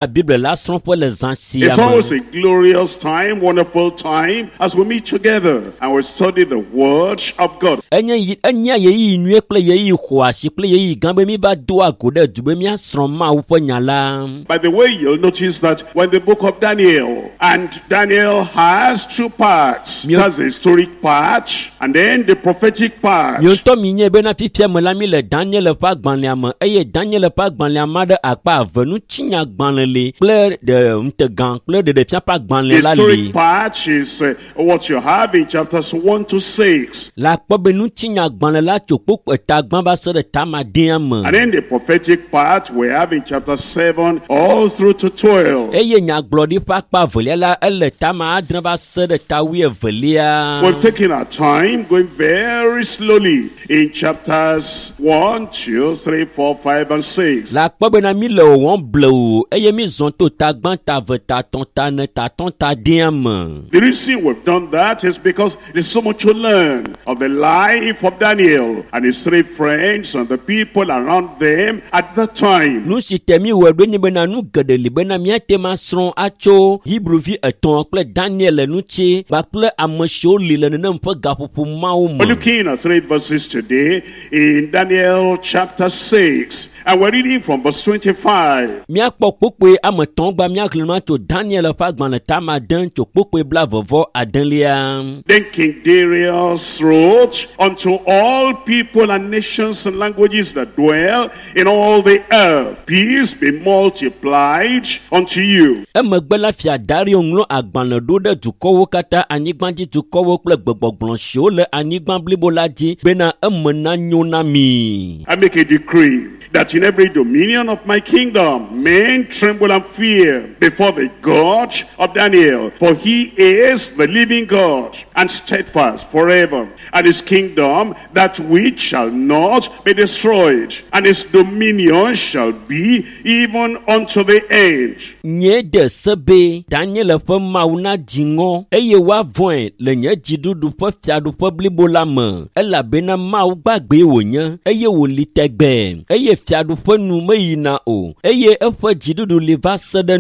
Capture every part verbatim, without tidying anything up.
It's always a glorious time, wonderful time as we meet together and we study the Word of God. By the way, you'll notice that when the book of Daniel, and Daniel has two parts. It has a historic part and then the prophetic part. The historic part is uh, what you have in chapters one to six. And then the prophetic part we have in chapter seven all through to twelve. We're taking our time, going very slowly in chapters one, two, three, four, five, and six. The reason we've done that is because there's so much to learn of the life of Daniel and his three friends and the people around them at that time. We're looking at three verses today in Daniel chapter six, and we're reading from verse twenty-five. Then King Darius wrote unto all people and nations and languages that dwell in all the earth, peace be multiplied unto you. I make a decree that in every dominion of my kingdom men tremble and fear before the God of Daniel, for he is the living God and steadfast forever, and his kingdom that which shall not be destroyed, and his dominion shall be even unto the end. Daniel fa mauna jingo eye wa voin le nye jidudu fa fiadu fa blibolame elabena mau gbagbe wonya eye wo litegbe eye fiadu fa nu meyina o eye efa jidudu le va sede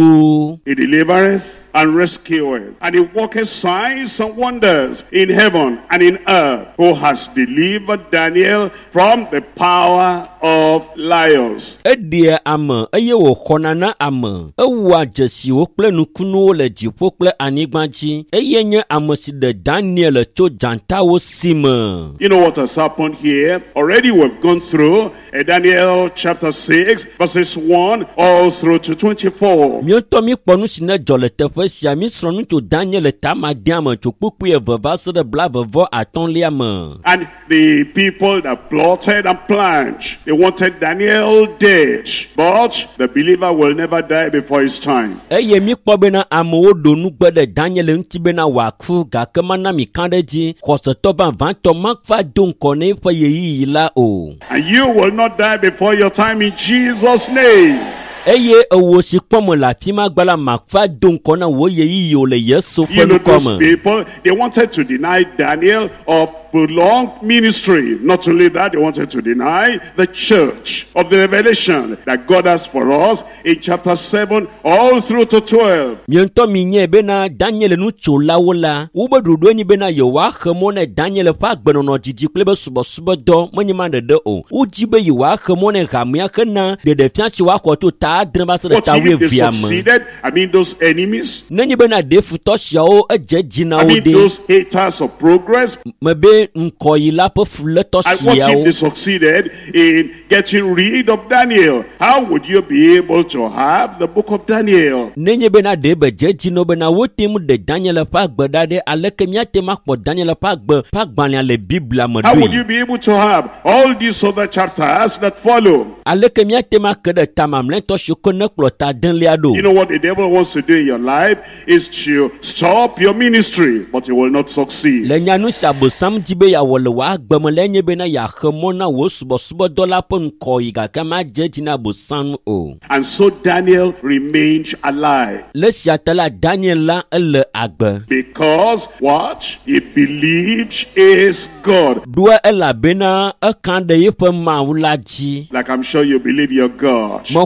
nu. He delivereth and rescueth, and he worketh signs and wonders in heaven and in earth, who has delivered Daniel from the power of lions. Edia ama eye wo khonana ama ewa jesi wo kple nukunu le jipo kple anigbanji eye nye amosi de Daniel cho janta wo sima. You know what has happened here? Already we've gone through uh, Daniel chapter six verses one all through to twenty-four. Mi to mi ponu sine jole tefe sia mi sronu cho Daniel tama diama cho pupu e vevase de blavevo atonliama. And the people that plotted and planned, they wanted Daniel dead, but the believer will never die before his time. Eye mi kpo bena amowo do nu gbe de Daniel nti bena waku ga kema na mi kandeji koseto ban vanto makfa don kone fa yeyi la o. And you will not die before your time in Jesus' name. Eye owo si pomo la tima gbala makfa don kona wo yeyi yo le yeso You know, pelu those koma. people, they wanted to deny Daniel of prolonged ministry. Not only that, they wanted to deny the church of the revelation that God has for us in chapter seven all through to twelve. Miento minye bena Daniel nu chola wola ube dudu ni bena yewa khemone Daniel fa gbenono jiji klebe subo subo do manyima de de o ujibe yewa khemone gamya khena de de fiansi wa ko ta dreba se de But tawe if they viam. succeeded, I mean those enemies, Nani bena de futosia o eje jina I o mean de those haters of progress, mebe nkoyila po fleto and what sia if o. they succeeded in getting rid of Daniel? How would you be able to have the book of Daniel? Nenye bena de beje jino bena wote de Daniel fa gbedade aleke miate makpo Daniel fa gbe fa gbanle le Bible How would amadui. you be able to have all these other chapters that follow? Aleke miate makede tamamle to shukone klota den liado. You know what the devil wants to do in your life is to stop your ministry, but he will not succeed. Le nyanu sabo sam jibe ya wole wa gbeme lenye bena ya khemona wo subo subo dola pon ko yiga kama jeji na bo san o. And so Daniel remained alive. Le siatala Daniel la ele agbe. Because what? He believed is God. Dua ela bena akande yefe maulaji. Like I'm sure you believe your God. Mo kwese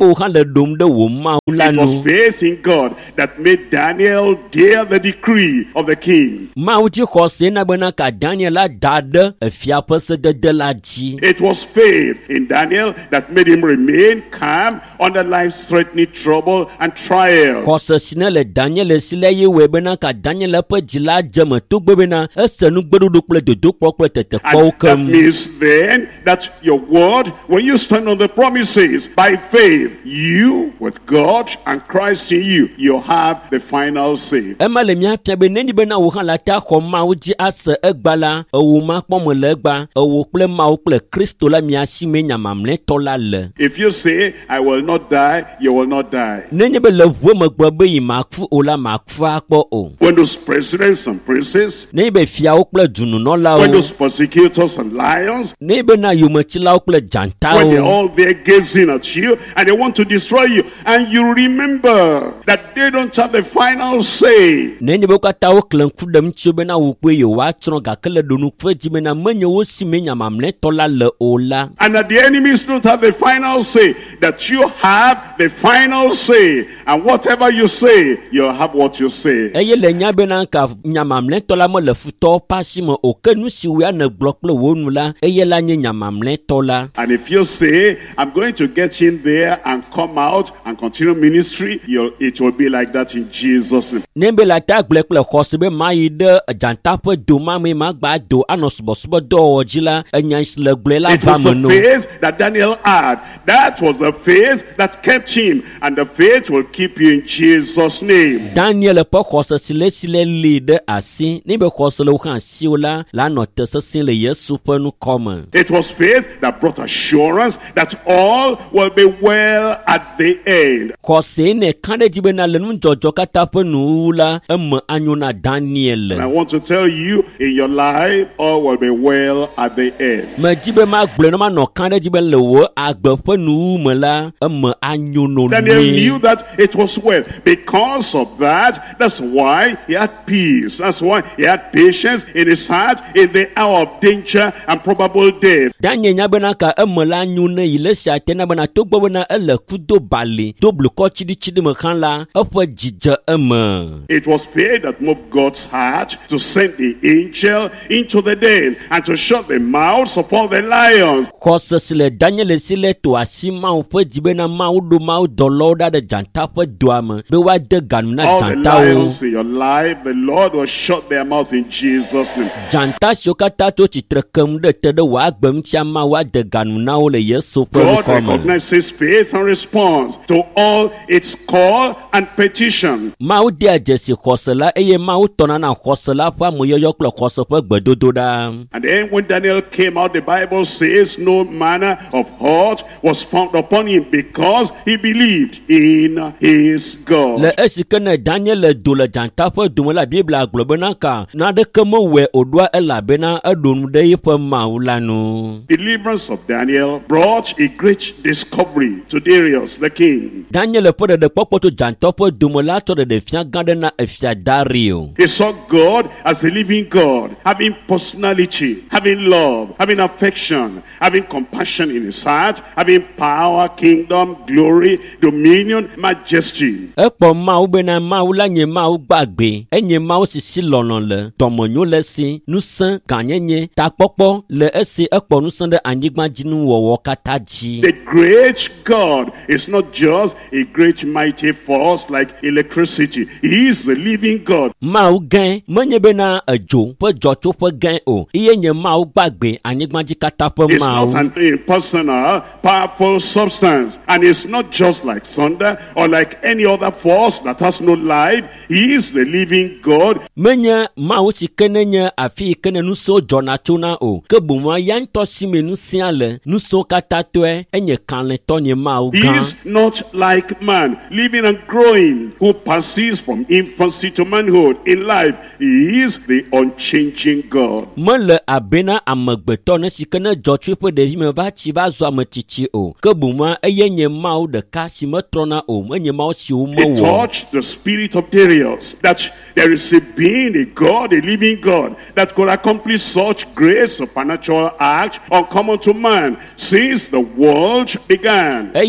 bo han le dom de wo ma la It no was faith in God that made Daniel dare the decree of the king. ma u ji kho se na bena ka Daniel la da de fia pese de de la ji. It was faith in Daniel that made him remain calm under life-threatening trouble and trial. Kho se sine le Daniel si le ye we bena ka Daniel pe ji la je me to gbe bena ese nu gbedudu kple dodo kpɔ kple tete kpɔ And that kem. means then that your word, when you stand on the promises by faith, you with God and Christ in you, you have the final say. Ema le mia pia be neni bena wo han la ta kho ma u ji ase egbala ewo ma kpɔ me le egba ewo kple ma wo kple Kristo la mia si me nyamamle to la le. If you say, I will not die, you will not die. Nenye be le vo me gbe be yi ma ku o la ma ku akpɔ o. When those presidents and princes, Nenye be fia wo kple dunu no la when o. those persecutors and lions, Nenye be na yomechila wo kple janta when they're o. all there gazing at you and they want to destroy you, and you remember that they don't have the final say. Nenye be kata wo kle ku dem tso be na wo pe ye wa tro ga kele donu fe ji be na menye wo si me nyamamle to la le o la. And that the enemies don't have the final say, that you have the final say. And whatever you say, you'll have what you say. Eye le nya be na ka nyamamle to la mo le futo pa si mo o ke nu si we na gblɔ kple wo nu la eye la nye nyamamle to la. And if you say, I'm going to get in there and come out and continue ministry, you'll, it will be like that in Jesus' name. Ne be la ta gblɔ kple xɔse be ma yi de janta ƒe do ma me ma gba do anɔ subɔsubɔ dɔwɔwɔ dzi la enya si le gblɔ la It va was me the no. faith that Daniel had. That was the faith that kept him. And the faith will keep you in Jesus' name. Daniel ƒe xɔse si le si le li ɖe asi ne be xɔse le wo hã si wo la la nɔ te sesẽ le Yesu ƒe nukɔme. It was faith that brought assurance that all will be well at the end. Xɔse ne ka ɖe dzi bena le nudzɔdzɔ katã ƒe nuwuwu la eme anyo na Daniel. And I want to tell you, in your life, all will be well at the end. Me dzi be ma gblɔ ne ma nɔ ka ɖe dzi be le wo agbe ƒe nuwuwu me la eme anyo no Daniel knew nyuie. that it was well. Because of that, that's why he had peace. That's why he had patience in his heart in the hour of danger and probable death. Daniel nya bena ka eme la nyo ne yi le sia te na bena togbɔ bena ele kudo bali do blukɔ tsiɖitsiɖi me hã la eƒe dzidze eme. It was faith that moved God's heart to send the angel into the den and to shut the mouths of all the lions. Xɔse si le Daniel si le to asi Mawu ƒe dzi bena Mawu ɖo Mawu dɔlawo ɖa ɖe dzanta ƒe doa me be woade ganu na All the dzantawo. lions in your life, the Lord will shut their mouth in Jesus' name. Dzanta siwo katã to tsitre kem ɖe te ɖe wò agbe ŋutia Mawu ade ganu na wo le Yesu ƒe God ŋkɔ me. recognizes faith and responds to all its call and petition. Mawu de dzesi xɔse la eye Mawu tɔna na xɔse la ƒe amoyɔyɔ kple xɔse ƒe gbedodo ɖa. And then when Daniel came out, the Bible says no manner of hurt was found upon him because he believed in his God. Le esi ke ne Daniel le do le dzanta ƒe dome la Biblia gblɔ bena ka na ɖeke mewɔe wòɖoa elabena eɖo nu ɖe yiƒe Mawu la nu. Deliverance of Daniel brought a great discovery to Darius the king. Daniel ƒe ɖeɖekpɔkpɔ to dzanta ƒe dome la tsɔ ɖeɖefia gã ɖe na efia Dario. He saw God as a living God, having personality, having love, having affection, having compassion in his heart, having power, kingdom, glory, dominion, majesty. Ekpɔ Mawu bena Mawu la nye Mawu gbagbe, enye Mawu si si lɔlɔ le, dɔmenyo le esi, nusẽ, gãnyenye, takpɔkpɔ le esi ekpɔ nusẽ ɖe anyigba dzi nuwɔwɔ katã dzi. The great God is not just a great mighty force like electricity. He is the living God. Mawu gã menye bena edzo ƒe dzɔtsoƒe gã o, iye nye Mawu gbagbe anyigba dzi katã ƒe It's not Mawu. an impersonal, powerful substance. And it's not just like thunder or like any other force that has no life. He is the living God. Menye Mawu si ke ne nye afi yi ke ne nusẽwo dzɔna tsona o, ke boŋua ya ŋutɔ si me nusẽa le, nusẽwo katã tɔe, enye kalẽtɔ nye Mawu He gã. is not like man, living and growing, who passes from infancy to manhood in life. He is the unchanging God. Mele abena amegbetɔ ne si ke ne dzɔ tso eƒe ɖevi me va tsi va zɔ ametsitsi o, ke boŋua eye nye Mawu ɖeka si metrɔna o, enye Mawu siwo It mewɔ. touched the spirit of Darius that there is a being, a God, a living God that could accomplish such great supernatural acts uncommon to man since the world began. Eye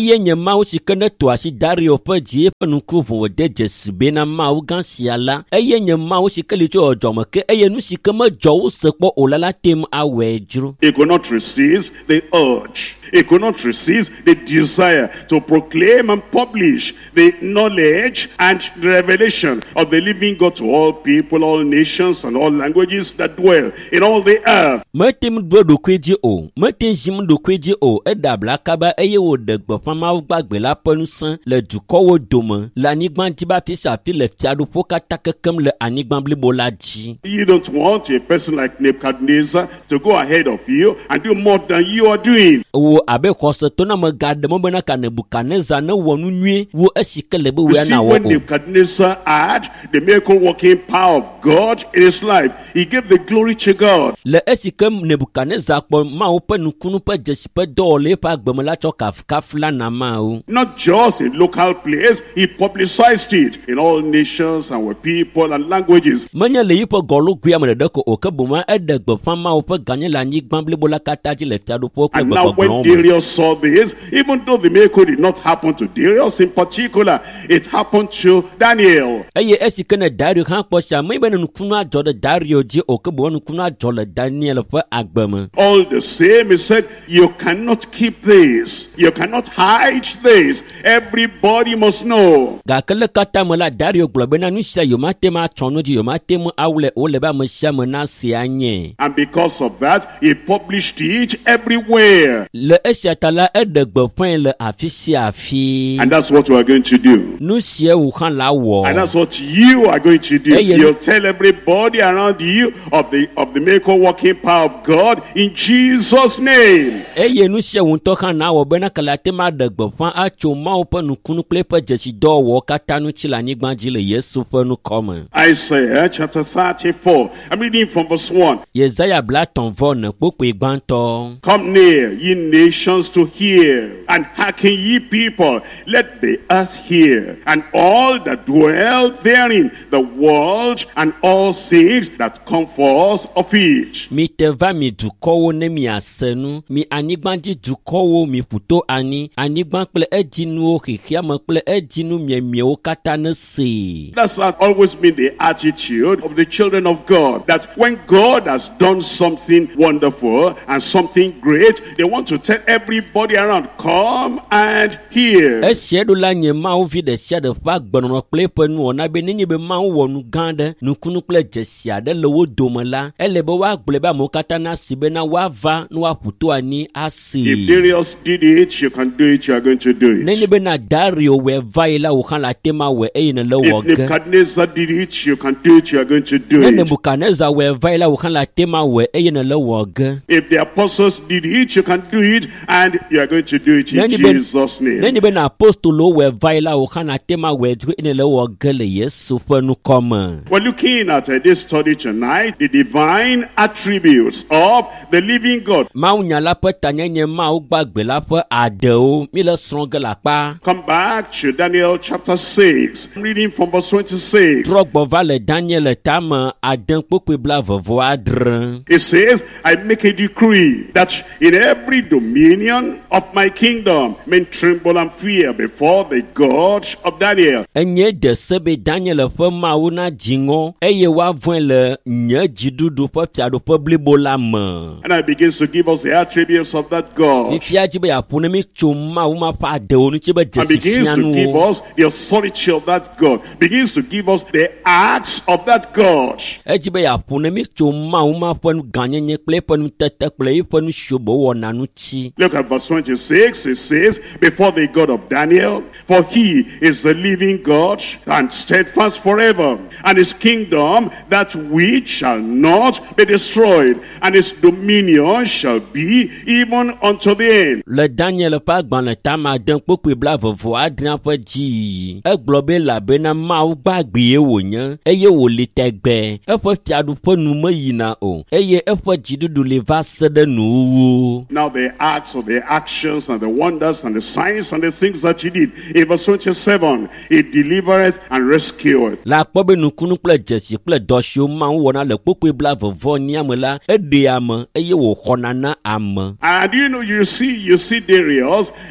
eye nye mawu si ke ne to asi Dario ƒe dzi eƒe nuku vo de dzesi be na mawu gã sia la eye nye mawu si ke li tso ɔdzɔme ke eye nu si ke medzɔ wo se kpɔ o la la tem awɔe dzro. He could not resist the urge. He could not resist the desire to proclaim and publish the knowledge and the revelation of the living God to all people, all nations, and all languages that dwell in all the earth. Metem do dokwe dzi o, metem zim dokwe dzi o, eda bla kaba eye wo de gbeƒã mawu gbagbe la ƒe ŋusẽ le dukɔwo dome le anyigba dzi ba fi sa fi le fiaɖuƒo katã kekem le anyigba blibo la dzi. You don't want a person like Nebuchadnezzar to go ahead of you and do more than you are doing. Wo abe xɔsetɔ na me gaɖe me bena ka Nebukadnezar ne wɔ nu nyuie wo esi ke le be wo ya na wɔ o. When Nebuchadnezzar had the miracle working power of God in his life, he gave the glory to God. Le esi ke Nebukadnezar kpɔ mawo ƒe nukunu ƒe dzesi ƒe dɔwɔla ƒe agbeme la tsɔ kafukaf la na mawo. Not just in local place, he publicized it in all nations and with people and languages. Menye le yi ƒe gɔlogui ame ɖeɖe ko o ke boma eɖe gbeƒã mawo ƒe ganye le anyigba blibo la katã dzi le fiaɖuƒo kple And now when gbɔgblɔwo me. Darius saw this, even though the miracle did not happen to Darius in particular, it happened to Daniel. Eye esi ke ne Dario hã kpɔ sia me be ne nukunu adzɔ ɖe Dario dzi o ke boa nukunu adzɔ le Daniel ƒe agbe me. All the same, he said, you cannot keep this. You cannot hide this. Everybody must know. Gake le katã me la Dario gblɔ bena nu sia yewo mate me atsɔ nu dzi yewo mate me awole wo le be ame sia me na se anye. And because of that, he published it everywhere. Le esia ta la eɖe gbeƒãe le afi sia afi. And that's what we are going to do. Nu sia wo hã la wɔ. And that's what you are going to do. Hey, you- You'll tell everybody around you of the of the miracle working power of God in Jesus' name. Eye nu sia wo ŋutɔ hã na wɔ bena ke la te ma ɖe gbeƒã atso mawo ƒe nukunu kple eƒe dzesidɔwɔwɔ katã ŋuti le anyigba dzi le Yesu ƒe nukɔme. Isaiah chapter thirty-four. I'm reading from verse one. Yesaya bla tɔn vɔ ne kpokpoe gbãtɔ. Come near, ye nations, to hear, and hearken, ye people. Let the earth hear, and all that dwell therein, the world, and all things that come forth of it. Mi te va mi dukɔwo ne mi ase nu, mi anyigbadzi dukɔwo mi ƒuto anyi, anyigba kple edzinuwo xixiame kple edzinu miemiewo katã ne se. That's always been the attitude of the children of God, that when God has done something wonderful and something great, they want to tell everybody around, come and hear. Esia ɖo la nye Mawu vi ɖe sia ɖe ƒe agbenɔnɔ kple eƒe nuwɔna be nenye be Mawu wɔ nu gã ɖe, nukunu kple dzesi aɖe le wo dome la, ele be woagblɔe be amewo katã nasi bena woava ne woaƒu to anyi ase. If Darius did it, you can do it, you are going to do Nenye it. be na Dario wɔ va yi la wo hã la tema wɔ eye ne le wɔ If ge. Nebuchadnezzar did it, you can do it, you are going to do Ne it. Nebukadnezar wɔ va yi la wo hã la tema wɔ eye ne le wɔ ge. If the apostles did it, you can do it, and you are going to do it in Nenye be- Jesus' name. Nenye be na apostolo wɔ va yi la wo hã la tema wɔ dzi eye ne le wɔ ge le Yesu ƒe nukɔme. We're looking at uh, this study tonight, the divine attributes of the living God. Mawu nya la ƒe tanyenye Mawu gbagbe la ƒe aɖewo mi le srɔ̃ ge le akpa. Come back to Daniel chapter six. I'm reading from verse twenty-six. Trɔ gbɔ va le Daniel tame ade kpokpe bla vevo adre. It says, I make a decree that in every dominion of my kingdom men tremble and fear before the God of Daniel. Enye de se be Daniel ƒe Mawu na dziŋɔ eye woavɔ̃e le nye dziɖuɖu ƒe fiaɖuƒe blibo la me. And I begins to give us the attributes of that God. Fifia dzi be yeaƒo ne mi tso Mawu ma ƒe aɖewo ŋuti be And dzesi begins to give fianuwo. us the authority of that God. Begins to give us the acts of that God. Edzi be yeaƒo ne mi tso Mawu ma ƒe nu gãnyenye kple eƒe nutete kple eƒe nusiobo wɔna ŋuti. Look at verse twenty-six. It says, before the God of Daniel, for he is the living God and steadfast forever, and his kingdom that which shall not be destroyed, and his dominion shall be even unto the end. Le Daniel ƒe agbalẽ tame ade kpokpoe bla vevo adre ƒe dzi. Egblɔ be elabena Mawu gbagbee wònye eye wòli tegbe. Eƒe fiaɖuƒe nu meyina o eye eƒe dziɖuɖu li va se ɖe nuwuwu. Now the acts of the actions and the wonders and the signs and the things that he did. In verse twenty-seven, he delivereth and rescueth. La kpɔ be nukunu kple dzesi kple dɔ siwo Mawu wɔna le kpokpoe bla vevo nia me la eɖea ame eye wòxɔna na ame. And you know, you see, you see Darius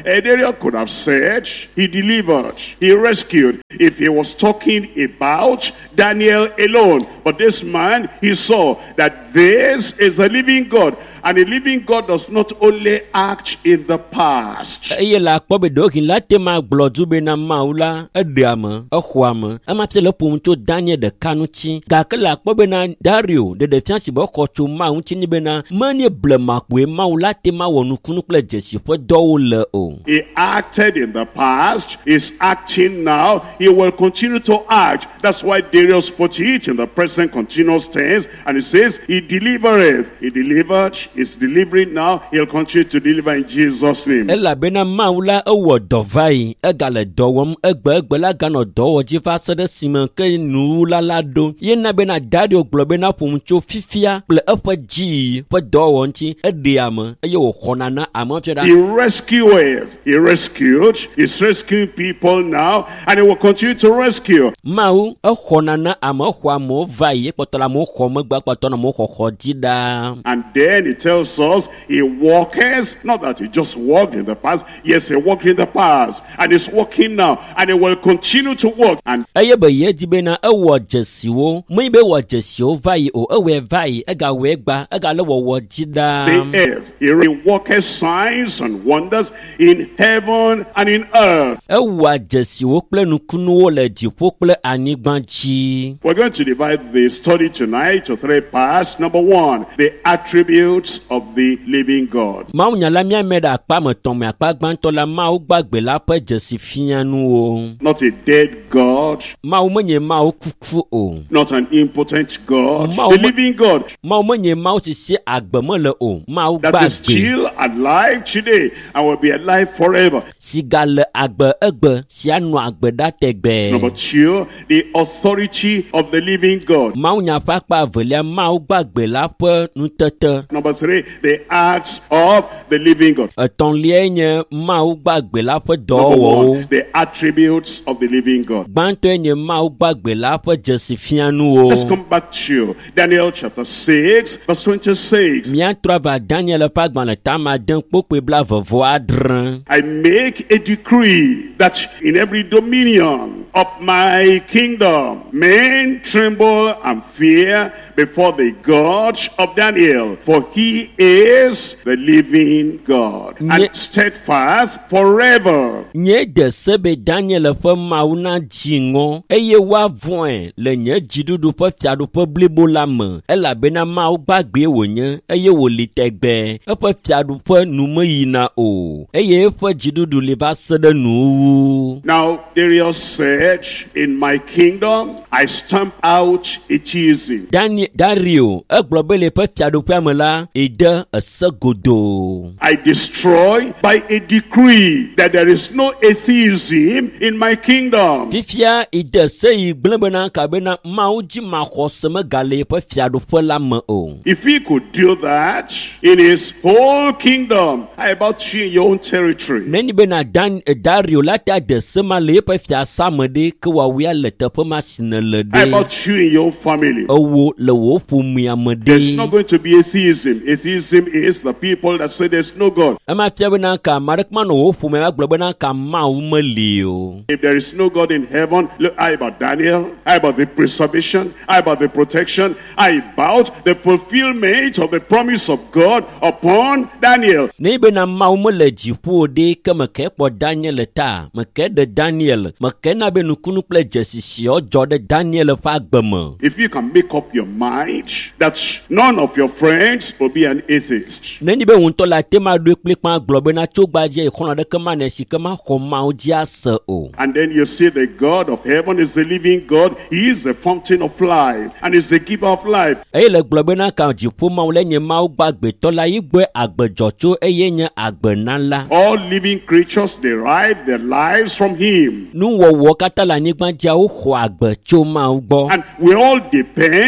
Daniel could have said he delivered, he rescued, if he was talking about Daniel alone. But this man, he saw that this is a living God. And a living God does not only act in the past. Eye la kpɔ be ɖewo hin la te ma gblɔ du be na Mawu la eɖea me, exɔa me, ema te le ƒom tso Daniel ɖeka ŋuti. Gake la kpɔ be na Dario ɖeɖefia si be xɔ tso Mawu ŋuti ni be na menye blema koe Mawu la te ma wɔ nukunu kple dzesi ƒe dɔwo le o. He acted in the past, is acting now, he will continue to act. That's why Darius put it in the present continuous tense, and he says he delivereth. He delivered, is delivering now, he'll continue to deliver in Jesus' name. Ela bena Mawu la ewɔ dɔ va yi, ega le dɔ wɔm, egbe egbe la ganɔ dɔ wɔ dzi va se ɖe sime ke nu la la ɖo. Ye na bena Dario gblɔ bena ƒom tso fifia kple eƒe dzi ƒe dɔwɔwɔ ŋuti eɖea me eye wòxɔna na amewo fia ɖa. He rescueth, he rescued, he's rescuing people now, and he will continue to rescue. Mawu exɔna na amewo xɔ amewo va yi, ekpɔtɔ le amewo xɔ megbe, ekpɔtɔ le amewo xɔxɔ dzi ɖaa. And then it tells us he walketh, not that he just walked in the past. Yes, he walked in the past, and he's walking now, and he will continue to walk. And eye be ye di bena ewɔ dzesiwo, me be wɔ dzesiwo va yi o, ewɔe va yi, ega wɔe gba, ega le wɔwɔ dzi ɖaa. the earth, he walketh signs and wonders in heaven and in earth. Ewɔ dzesiwo kple nukunuwo le dziƒo kple anyigba dzi. We're going to divide the study tonight to three parts. Number one, the attributes of the living God. Mawu nyala mia me ɖe akpa me tɔn me akpa gbãtɔ la Mawu gbagbe la ƒe dzesi fianuwo. Not a dead God. Mawu menye Mawu kuku o. Not an impotent God. Mawu The me- living God Mawu menye Mawu si si agbe me le o. Mawu that is gbagbe still alive today and will be alive forever. si gale agbe egbe si anɔ agbe ɖa Number tegbe. two, the authority of the living God. Mawu nya ƒe akpa evelia Mawu gbagbe la ƒe nutete. Number three, the acts of the living God. Etɔ̃lia nye Mawu gbagbe la ƒe Number dɔwɔwɔwo. one, the attributes of the living God. Gbãtɔe nye Mawu gbagbe la ƒe dzesi Let's fianuwo. come back to Daniel chapter six, verse twenty-six. Míatrɔ va Daniel ƒe agbalẽ tame ade kpokpe bla vevɔ adre. I make a decree that in every dominion of my kingdom, men tremble and fear before the God of Daniel, for he is the living God, Nye- and steadfast forever. Nye de se be Daniel ƒe Mawu na dzi ŋɔ eye woavɔ̃e le nye dziɖuɖu ƒe fiaɖuƒe blibo la me elabena Mawu gbagbe wònye eye wòli tegbe eƒe fiaɖuƒe nu meyina o eye eƒe dziɖuɖu li va se ɖe nuwu. Now Darius said, in my kingdom I stamp out atheism. Daniel Dario egblɔ be le eƒe fiaɖuƒea me la ede ese godoo. I destroy by a decree that there is no atheism in my kingdom. Fifia ide se yi gblẽ bena kabena Mawu dzi maxɔse megale eƒe fiaɖuƒe la me o. If he could do that in his whole kingdom, how about you in your own territory? Nenye bena Dan Dario la ta de se ma le eƒe fiasa me ɖe ke wòawia le teƒe ma si ne le How ɖe. about you in your own family? Ewo le wò ƒomea me There's not ɖe. going to be atheism. Atheism is the people that say there's no God. Ema fia bena ka ame aɖeke ma nɔ wò ƒomea agblɔ bena ka Mawu meli o. If there is no God in heaven, look, how about Daniel? How about the preservation? How about the protection? How about the fulfillment of the promise of God upon Daniel? Nenye bena Mawu mele dziƒo ɖe ke meke kpɔ Daniel ta, meke ɖe Daniel, meke na be nukunu kple dzesisiwo dzɔ ɖe Daniel ƒe agbe me. If you can make up your mind that none of your friends will be an atheist, Nenye be ŋutɔ la te ma ɖoe kplikpã gblɔ bena tso gbadze xɔlɔ ɖeke ma ne si ke ma xɔ Mawu dzi ase o. and then you say the God of heaven is the living God, he is the fountain of life and is the giver of life. Eye le gblɔ bena ka dziƒo Mawu le nye Mawu gbagbetɔ la yi gbɔe agbedzɔtso eye nye agbenala. All living creatures derive their lives from him. Nuwɔwɔ katã le anyigba dzia woxɔ agbe tso Mawu gbɔ. And we all depend on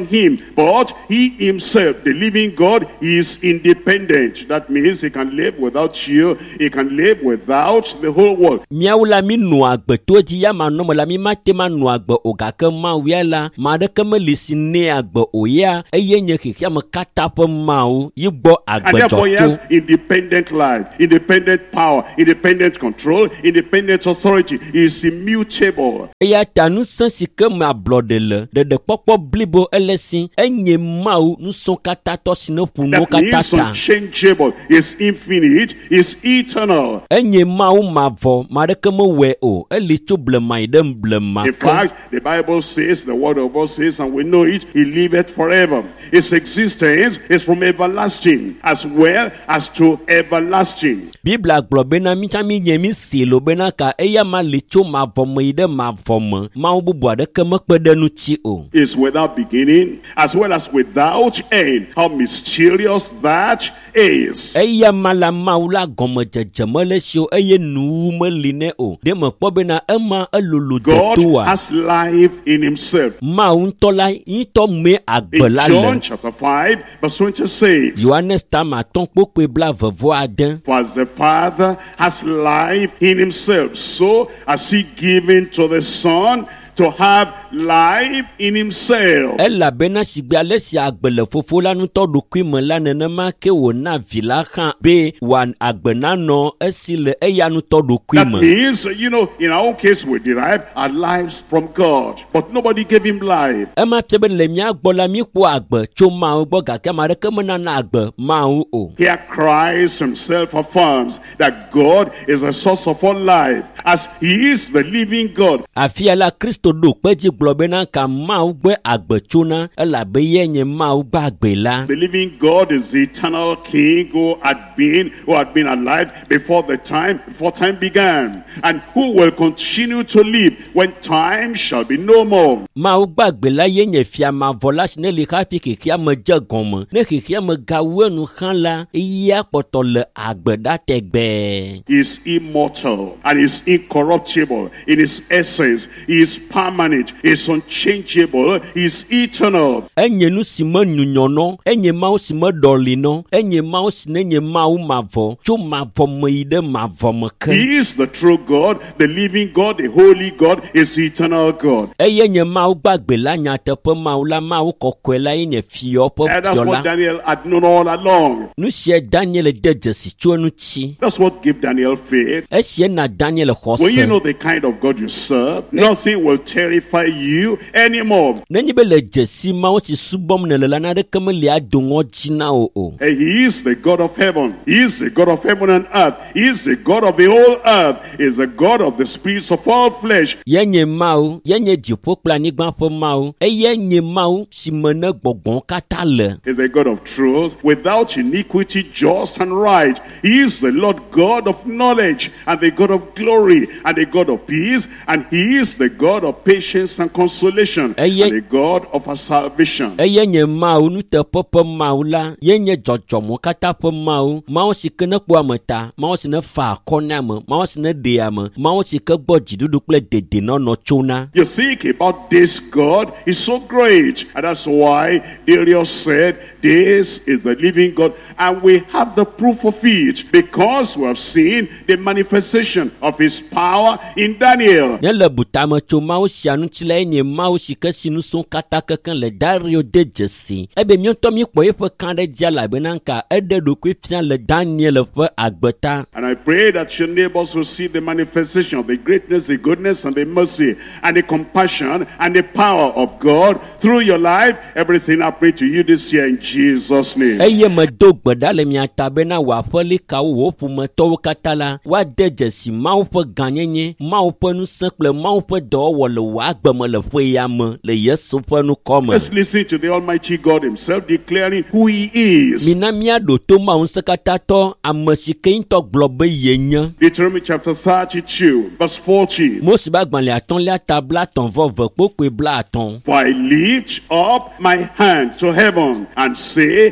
on him. But he himself, the living God, is independent. That means he can live without you. He can live without the whole world. Miaula mi nuagbe toji ya manomo la mi matema nuagbe ogake mawiala madeke me lisine agbe oya eye nye kikia me kata pe mau yigbo agbe And therefore he has joto. independent life, independent power, independent control, independent authority. He is immutable. Eya tanu sensi ke me ablode le de de pokpo blibo elesi enye mau nu son kata to sino puno That kata means ta. unchangeable, is infinite, is eternal. Enye mau mavo madeke me we o eli tu blema idem blema. In fact, the Bible says, the word of God says, and we know it, he liveth forever. His existence is from everlasting as well as to everlasting. Bibla globena mi chami nyemi silo bena ka eya ma licho ma vomo ide ma vomo ma ububu adeke me kpede nu chi o. Is without beginning as well as without end. How mysterious that is. Eya mala maula gomo jejemele sho eye nu me line o. De me kpo bena ema elulu God detua. has life in himself. Ma untola into me In agbela John le. chapter five, verse twenty-six. Johannes tama ton pokwe bla vevo aden. For as the Father has life in himself, so has he given to the Son to have life in himself. Ela bena sigbe alesi agbele fofo la nu to do kwime la nenema ke wo na vila kan be wan agbena no esile eya nu to do That kwime. means, you know, in our own case, we derive our lives from God, but nobody gave him life. Ema tebe le mi agbola mi po agbe cho ma o gbo gake ma de ke mena na agbe ma o o. Here Christ himself affirms that God is the source of all life, as he is the living God. Afia la Kristo do peji globe na ka ma o gbe agbe cho na ela be yenye ma o gba agbe la. The living God is the eternal King who had been, who had been alive before the time, before time began, and who will continue to live when time shall be no more. Ma o gba agbe la yenye fia ma vola sine le ka fi keke ma je gomo. Ne keke ma ga wenu kan la iya poto le agbe da tegbe. He is immortal and is incorruptible in his essence. He is permanent, he is unchangeable, he is eternal. Enye nu si me nyunyono, enye ma o si me dolino, enye ma o si nenye ma o mavo, cho mavo me ide mavo me ke. He is the true God, the living God, the holy God, is the eternal God. Eye nye ma o gbagbe la nyate pe ma o la ma o kokwe la yenye fiyo pe And that's fiyo what la. Daniel had known all along. Nu sie Daniel de jesi cho nu chi. That's what gave Daniel faith. Esie na Daniel When you hose. know the kind of God you serve, nothing will terrify you anymore. Nenye be le jesi ma o si subom ne le la na de keme le adongo jina o o. And he is the God of heaven. He is the God of heaven and earth. He is the God of the whole earth. He is the God of the spirits of all flesh. Yenye ma o, yenye jipo kpla nigba pe ma o. Eye nye ma o si mene gbogbon kata le. He is the God of truth, without iniquity, just and right. He is the Lord God of knowledge, and the God of glory, and the God of peace, and he is the God of patience and consolation, Eye- and the God of our salvation. Eye nye ma o nu te pepe ma o la. Yenye jojomo kata pe ma o. Ma o si ke ne kpo ameta. Ma o si ne fa akone ame. Ma o si ne de ame. Ma o si ke gbo jidudu kple dede no no chona. You think about this God is so great, and that's why Darius said, this is the living God, and we have the proof of it, because we have seen the manifestation of his power in Daniel. Ne le butame tso ma o si anu tsi la enye ma o si ke sinu son kata keken le Dario de jesi. Ebe mi ŋutɔ mi kpɔ eƒe kan ɖe dzia labena nka eɖe ɖokui fia le Daniel ƒe agbeta. And I pray that your neighbors will see the manifestation of the greatness, the goodness, and the mercy, and the compassion, and the power of God through your life. Everything I pray to you this year in Jesus' name. Eye me do gbe ɖa le mia ta bena wòaƒe likawo wò ƒometɔwo katã la woade dzesi Mawu ƒe gãnyenye, Mawu ƒe ŋusẽ kple Mawu ƒe dɔwɔwɔ le wò agbe me le ƒe ya me le Yesu ƒe nukɔ me. Let's listen to the Almighty God himself declaring who he is. Mina míaɖo to Mawu ŋusẽkatãtɔ ame si ke ŋutɔ gblɔ be yenye. Deuteronomy chapter thirty-two, verse fourteen. Mose be agbalẽ atɔ̃lia ta bla atɔ̃ vɔ ve kpokpoe bla atɔ̃. For I lift up my hand to heaven and say,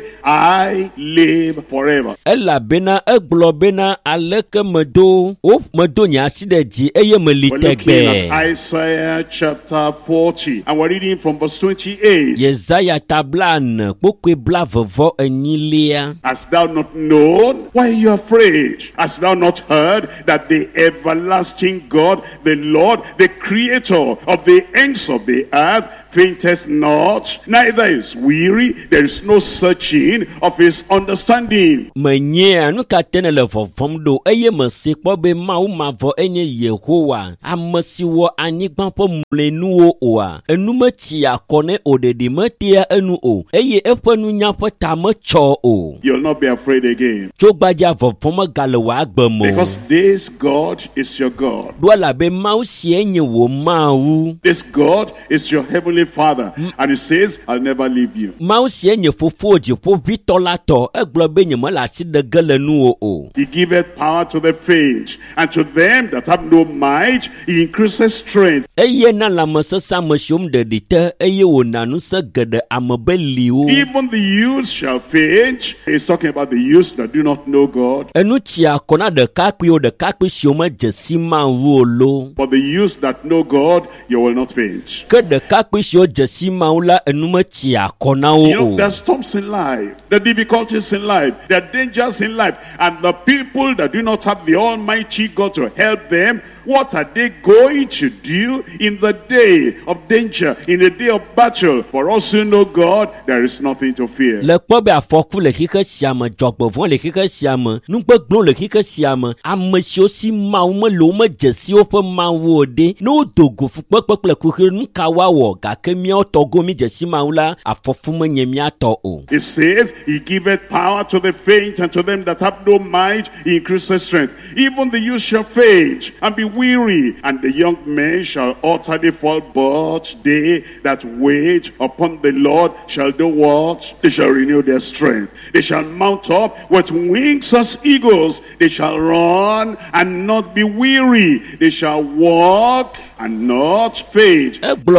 I live forever. Elabena egblɔ bena aleke medo wo medo nye asi ɖe dzi eye meli We're looking at tegbe. Isaiah Isaiah chapter forty, and we're reading from verse twenty-eight. Yesaya tablan pokwe blavovo enyilia. Hast thou not known? Why are you afraid? Hast thou not heard that the everlasting God, the Lord, the creator of the ends of the earth, fainteth not, neither is weary, there is no searching of his understanding. Menye anu katene le vovom do eye mese kpo be mau mavo enye Yehowa amasi wo anyigban po mlenu o oa enu mati akone odedi matia enu o eye efanu nya po tamecho o. You'll not be afraid again. Chogbaja vovom galewa agbemo. Because this God is your God. Dwala be mau si enye wo mau. This God is your heavenly Father, and he says, I'll never leave you. He giveth power to the faint, and to them that have no might he increases strength. Even the youths shall faint. He's talking about the youths that do not know God. But the youths that know God, you will not faint. You know, there are storms in life, the difficulties in life, there are dangers in life, and the people that do not have the Almighty God to help them, what are they going to do in the day of danger, in the day of battle? For us who know God, there is nothing to fear. It says, he giveth power to the faint, and to them that have no might he increases strength. Even the youth shall faint and be weary, and the young men shall utterly fall, but they that wait upon the Lord shall do what? They shall renew their strength. They shall mount up with wings as eagles. They shall run and not be weary. They shall walk and not faint.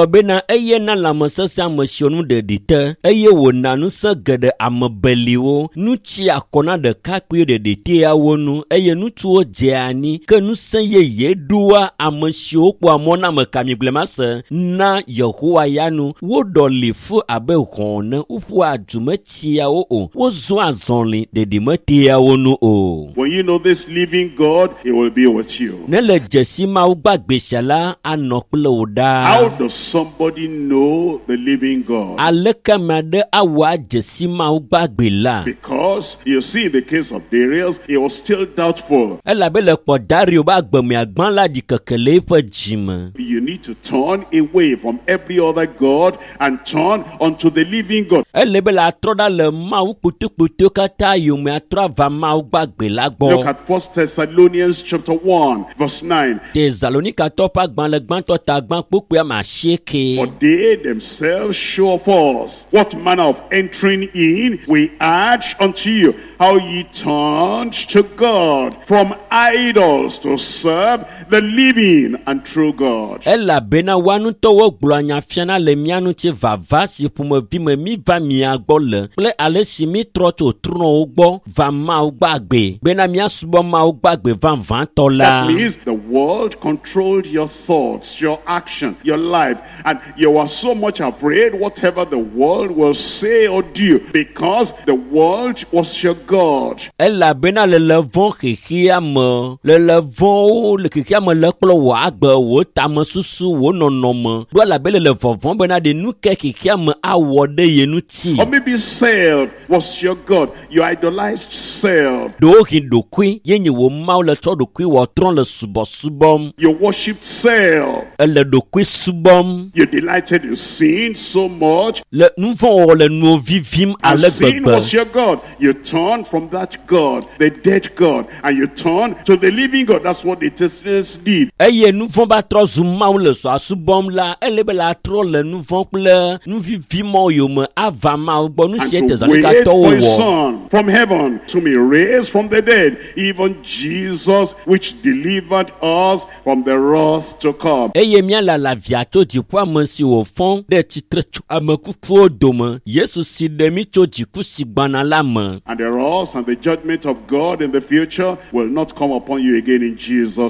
Dua amesho kwa mona mekamiglemase na Yehowa yanu wo dolifu abe hone ufu adumetia o o wo zo azonli de dimetia wonu o. When you know this living God, he will be with you. Nele jesima ugbagbe shala anokule oda. How does somebody know the living God? Aleka made awa jesima ugbagbe la. Because you see in the case of Darius, he was still doubtful. Elabele po Dario bagbemi agban la di kekele pe jime. You need to turn away from every other God and turn unto the living God. Elebele atroda le ma uputu putu kata yume atra va ma ugbagbe la gbo. Look at First Thessalonians chapter one verse nine. Thessalonica topa gban le gban to ta gban popo ma sheke. For they themselves show us what manner of entering in we urge unto you, how ye turned to God from idols to serve the living and true God. Ella bena wanu towo glanya fiana le mianu che vava si pumo vime mi va mi agbole. Ple ale si mi trocho truno ugbo va ma ugbagbe. Bena mi asubo ma ugbagbe van van tola. That means the world controlled your thoughts, your action, your life, and you are so much afraid whatever the world will say or do, because the world was your God. Ella bena le levon kikia mo le levon le kikia mo le klo wa agbe wo tam susu wo nonomo do la bele le vovon bena de nu ke kikia mo awode yenu ti. Or maybe self was your God. You idolized self. Do ki do kwi yenye wo ma le to do kwi wo tron le subo subom. You worshipped self. Le do kwi subom. You delighted in sin so much. Le nou von le nou vivim and ale sin bebe. was your God. You turned from that God, the dead God, and you turned to the living God. That's what the Thessalonians did. Eye nou von ba tro zuma le so asubom la ele be la tro le nou von ple nou vivim yo me ava ma bo nou And siete to zanika wait to for his wo. son from heaven to be raised from the dead, even Jesus, which delivered us from the wrath to come. Eye mia la la viato di po amansi wo fon de titre amakufu odoma Yesu si de mi cho jiku sigbana la ma. And the wrath and the judgment of God in the future will not come upon you again in Jesus' name. Eye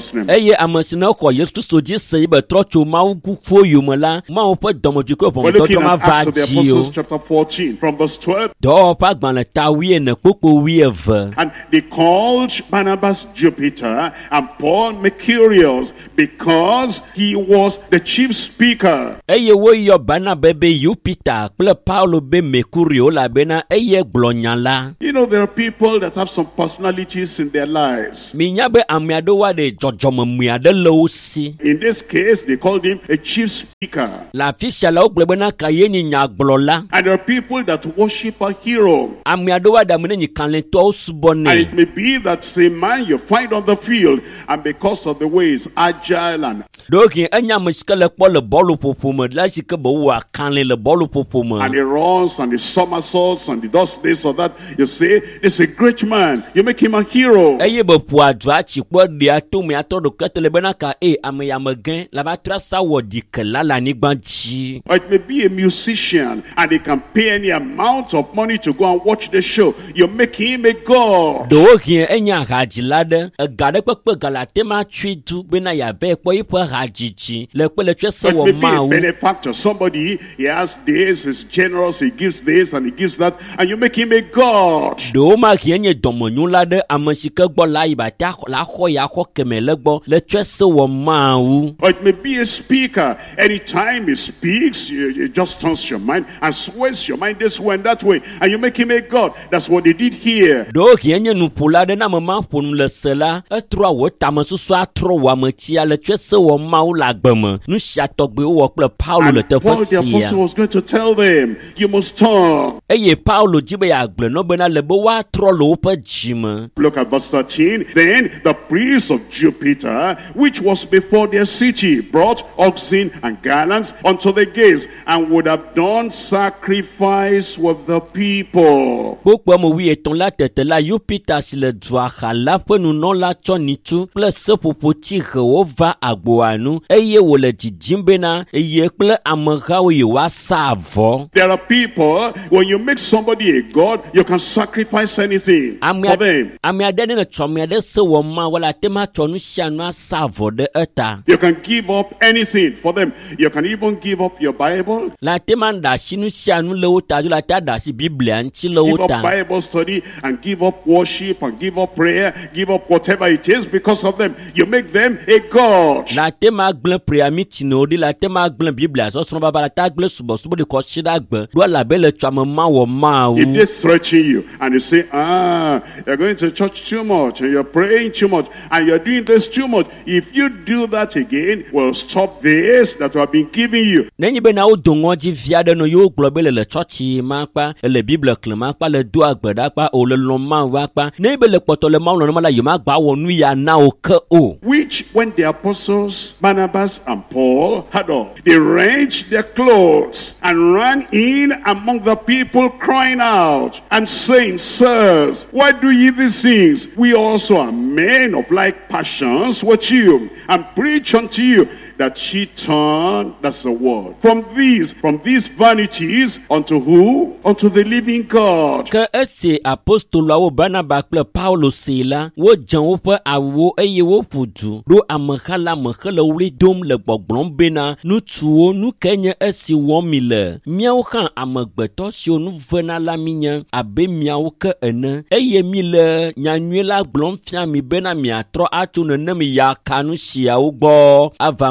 eye amasina ko Yesu so ji se be trocho ma gu fo yum la ma o pe domodu ko bon do ma va ji o chapter fourteen from verse twelve. Do pa gban ta wi na popo wi eve. And they called Barnabas Jupiter and Paul Mercurius because he was the chief speaker. Eye wo yo Barnabas be Jupiter ple Paulo be Mercurio la bena eye gblonya la. You know, there are people that have some personalities in their lives. Minya be amiado wa de jojomo miade lo si. In this case, they called him a chief speaker. La fisha la ogble na kaye ni nya gblola. And there are people that worship a hero. Amiado wa da mene ni kanle to subone. And it may be that same man you find on the field, and because of the way he's agile and Doki enya mskele po le bolu popomo la sike bo wa kanle le bolu popomo. And he runs and he somersaults and he does this or that. You say, this is a great man. You make him a hero. Eye be po adwa chi po de ato me ato do ketele bena ka e ame ya megen la va trasa wo dikela la ni gbanchi. Or it may be a musician and he can pay any amount of money to go and watch the show. You make him a god. Doki enya hajilade gade pepe galate ma twidu bena ya be po ipo hajiji le pe le twese wo ma wo. Benefactor, somebody, he has this, he's generous, he gives this and he gives that, and you make him a god. Do ma kienye domonyu lade amasike gbo la ibata la ho ya ho kemele gbo le twese wo ma wu. Or it may be a speaker. Anytime he speaks, you, you just turns your mind and sways your mind this way and that way, and you make him a god. That's what they did here. Do kienye nupula de na mama ponu le sela etro wo tamasusu atro wa matia le twese wo ma wu la gbeme nu sia togbe wo ple Paulo le te Paul the apostle was going to tell them, you must turn. Eye Paulo jibe ya gble no bena le bo wa tro lo pe jime. Look at verse thirteen. Then the priest of Jupiter, which was before their city, brought oxen and garlands unto the gates, and would have done sacrifice with the people. Pokpo mo wi eton la tete la Jupiter si le dwa khala pe nu no la chonitu plus sepopo ti ho va agbo anu eye wo le jijimbe na eye ple amagha wo ye wa savo. There are people, when you make somebody a god, you can sacrifice anything for them. Ami adene na chomi ade se wo ma wala tema chonu sianu savo de eta. You can give up anything for them. You can even give up your Bible. La tema nda sinu sianu le uta la ta da si Biblia nchi le uta. Give up Bible study and give up worship and give up prayer, give up whatever it is because of them. You make them a god. La tema gble prayer meeting no di la tema gble Biblia so so baba la ta gble subo subo de ko shida gbe do la be le twama ma wo ma wo. If they threaten you and they say, ah, you're going to church too much and you're praying too much and you're doing this too much, if you do that again, we'll stop this that we have been giving you. Nenyi be na o dongo ji viade no yo glo be le church ma pa le Bible klema pa le do agbeda pa o le lo ma wa pa ne be le poto le ma lo ma la yo ma gba wo nu ya na o ke o. Which when the apostles Barnabas and Paul had all, they rent their clothes and ran in among the people crying out and saying, sirs, why do ye these things? We also are men of like passions with you, and preach unto you that she turned, that's the word, from these, from these vanities unto who? Unto the living God. Ke ese apostolo wo Barnabas ple Paulo sela wo jan wo pe awo eye wo fudu do amkhala mkhele wli dom le gbogblon bena nu tuo nu kenye esi wo mi le miawo kan amagbeto si onu vena la minya abe miawo ke ene eye mi le nyanwe la gblon fia mi bena mi atro atu ne mi ya kanu sia wo gbo ava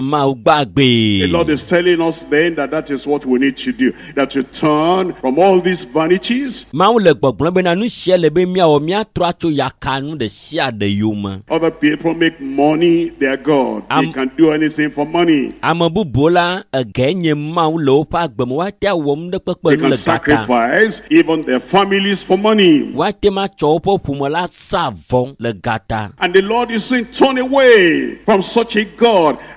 the Lord is telling us then that that is what we need to do, that to turn from all these vanities. Other people make money their God. They can do anything for money. They can sacrifice even their families for money. And the Lord is saying, turn away from such a God and turn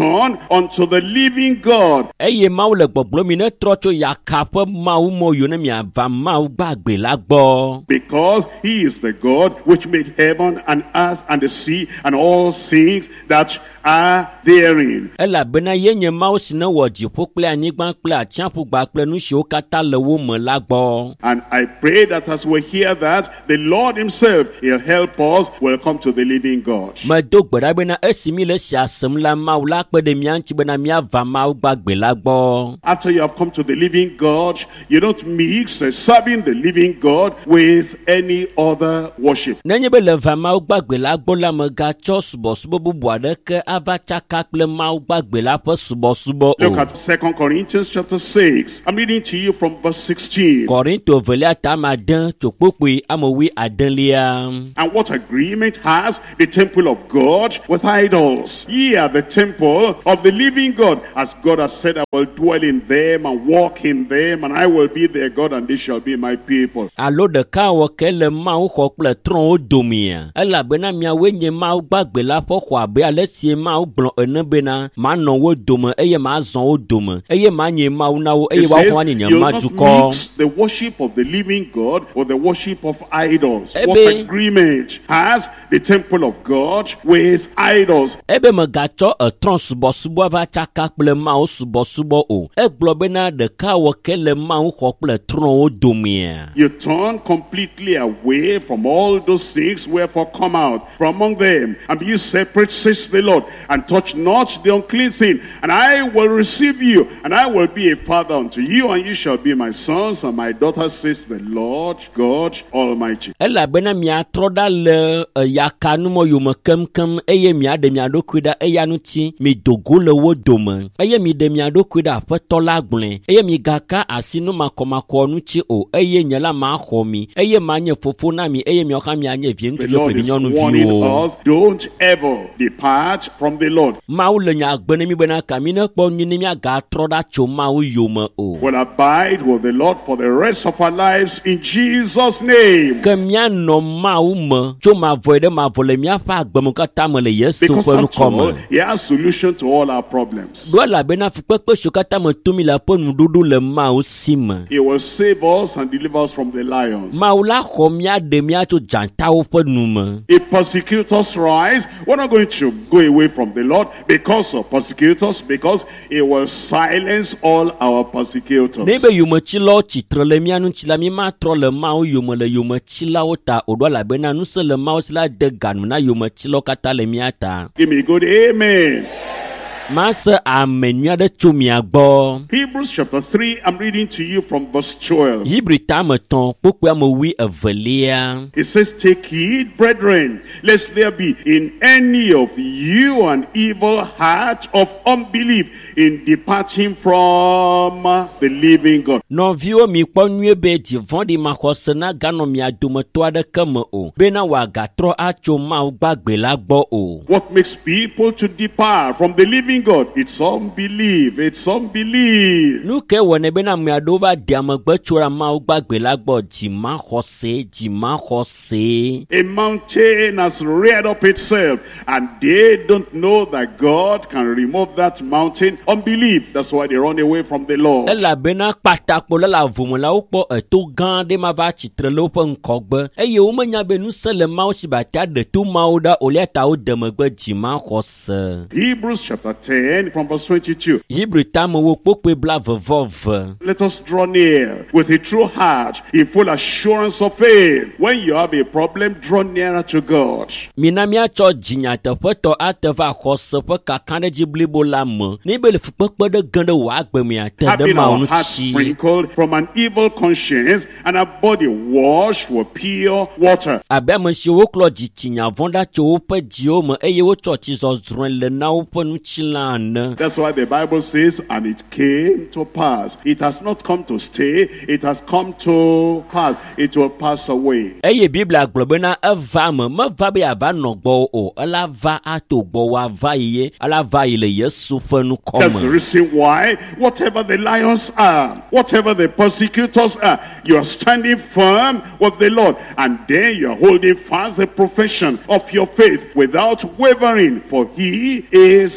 turn unto the living God. Eye Mawu le gbɔgblɔ mi ne trɔ tso yaka ƒe Mawu mɔ yo ne miava Mawu gbagbe la gbɔ. Because he is the God which made heaven and earth and the sea and all things that are therein. Elabena ye nye Mawu si ne wɔ dziƒo kple anyigba kple atsiaƒugba kple nu siwo katã le wo me la gbɔ. And I pray that as we hear that, the Lord himself, he'll help us, will come to the living God. Medo gbe ɖa bena esi mi le sia sem la Mawu la kpe ɖe mía ŋuti bena míava Mawu gbagbe la gbɔ. After you have come to the living God, you don't mix uh, serving the living God with any other worship. Nenye be le va Mawu gbagbe la gbɔ la megatsɔ subɔsubɔ bubu aɖeke ava tsaka kple Mawu gbagbe la ƒe subɔsubɔ o. Look at Second Corinthians chapter six. I'm reading to you from verse sixteen. Korinto velia tama de tso kpokpoe amewi adelia. And what agreement has the temple of God with idols? Ye are the temple of the living God. As God has said, I will dwell in them and walk in them, and I will be their God, and they shall be my people. Alo ɖeka wɔ ke le Mawu xɔ kple trɔ̃wo domia. Elabena miawoe nye Mawu gbagbe la ƒe xɔ abe ale si Mawu gblɔ ene bena manɔ wo dome eye mazɔ wo dome eye manye Mawu na wo eye woaxɔ ani nye ma dukɔ. Mix the worship of the living God with the worship of idols. Ebe, what agreement has the temple of God with idols? Ebe megatsɔ etrɔ̃ subɔsubɔ va tsaka kple Mawu subɔsubɔ o. Egblɔ bena ɖeka wɔ ke le Mawu xɔ kple trɔ̃wo domia. You turn completely away from all those things, wherefore come out from among them and be ye separate, says the Lord, and touch not the unclean thing, and I will receive you, and I will be a father unto you, and you shall be my sons and my daughters, says the Lord God Almighty. Elabena miatrɔ ɖa le yakanumɔ yome kemkem eye miaɖe mia ɖokui ɖa eya ŋuti midogo le wo dome eye miɖe mia ɖokui ɖa Aƒetɔ la gblɔe eye migaka asi nu makɔmakɔ ŋuti o eye nye la maxɔ mi eye manye fofo na mi eye miawo hã mianye vie ŋutsuviwo kple vinyɔnuviwo. Don't ever depart from the Lord. Mawu le nya gbe ne mi bena kami ne kpɔ nyi ne miagatrɔ ɖa tso Mawu yome o. We'll abide with the Lord for the rest of our lives in Jesus' name. Ke mianɔ Mawu me tso mavɔe ɖe mavɔ le miaƒe agbeme katã me le Yesu Because ƒe after all, nukɔ me. he has solution to all our problems. Do elabena fukpekpe siwo katã me to mi le ƒe nuɖuɖu le Mawu si me. He will save us and deliver us from the lions. Mawu la xɔ miaɖe mia tso dzatawo ƒe nu me. If persecutors rise, we're not going to go away from the Lord because of persecutors, because it will silence all our persecutors. Ne be yometsilawo tsitre le mia ŋuti la mi matrɔ le Mawu yome le yometsilawo ta o ɖo elabena nu se le Mawu si la de ga nu na yometsilawo katã le mia ta. Give me a good amen. Mase ame nyui aɖe tso mia gbɔ. Hebrews chapter three, I'm reading to you from verse twelve. Hebrew tame tɔn kpokpoe ame wi evelia. It says, take heed, brethren, lest there be in any of you an evil heart of unbelief in departing from the living God. Nɔviwo mi kpɔ nyuie be dzivɔ̃ɖi maxɔse na ganɔ mia dometɔ aɖeke me o bena wòagatrɔ atso Mawu gbagbe la gbɔ o. What makes people to depart from the living God? It's unbelief. It's unbelief. Nu ke wɔnɛ bena ame aɖewo va ɖi amegbe tso ɖa Mawu gbagbe la gbɔ dzimaxɔse dzimaxɔse. A mountain has reared up itself, and they don't know that God can remove that mountain. Unbelief. That's why they run away from the Lord. Elabena kpatakpo le la vomelawo kpɔ eto gã ɖe ma va tsitre le woƒe ŋkɔgbe eye womenya be nu se le Mawu si bata ɖe to Mawu ɖa o lia ta wo de megbe dzimaxɔse. Hebrews chapter ten from verse twenty-two. Hebrew tame wo kpokpoe blavevɔve. Let us draw near with a true heart, in full assurance of faith. When you have a problem, draw nearer to God. Mina miatsɔ dzinyateƒetɔ ate va xɔse ƒe kakaɖedzi blibo la me. Ne be le fukpekpe ɖe ge ɖe wò agbe mia te ɖe Having Mawu our hearts ŋuti. sprinkled from an evil conscience and our body washed with pure water. Abe ame siwo woklɔ dzitsinya vɔ̃ ɖa tso woƒe dziwo me eye wotsɔ tsizɔzrɔ̃e le na woƒe ŋutilã ene. That's why the Bible says, and it came to pass. It has not come to stay. It has come to pass. It will pass away. Eye Biblia gblɔ bena eva me meva be yeava nɔ gbɔ o ela va ato gbɔ woava yi ye ela va yi le Yesu ƒe nukɔ That's the me. reason why, whatever the lions are, whatever the persecutors are, you are standing firm with the Lord, and then you are holding fast the profession of your faith without wavering, for he is faithful.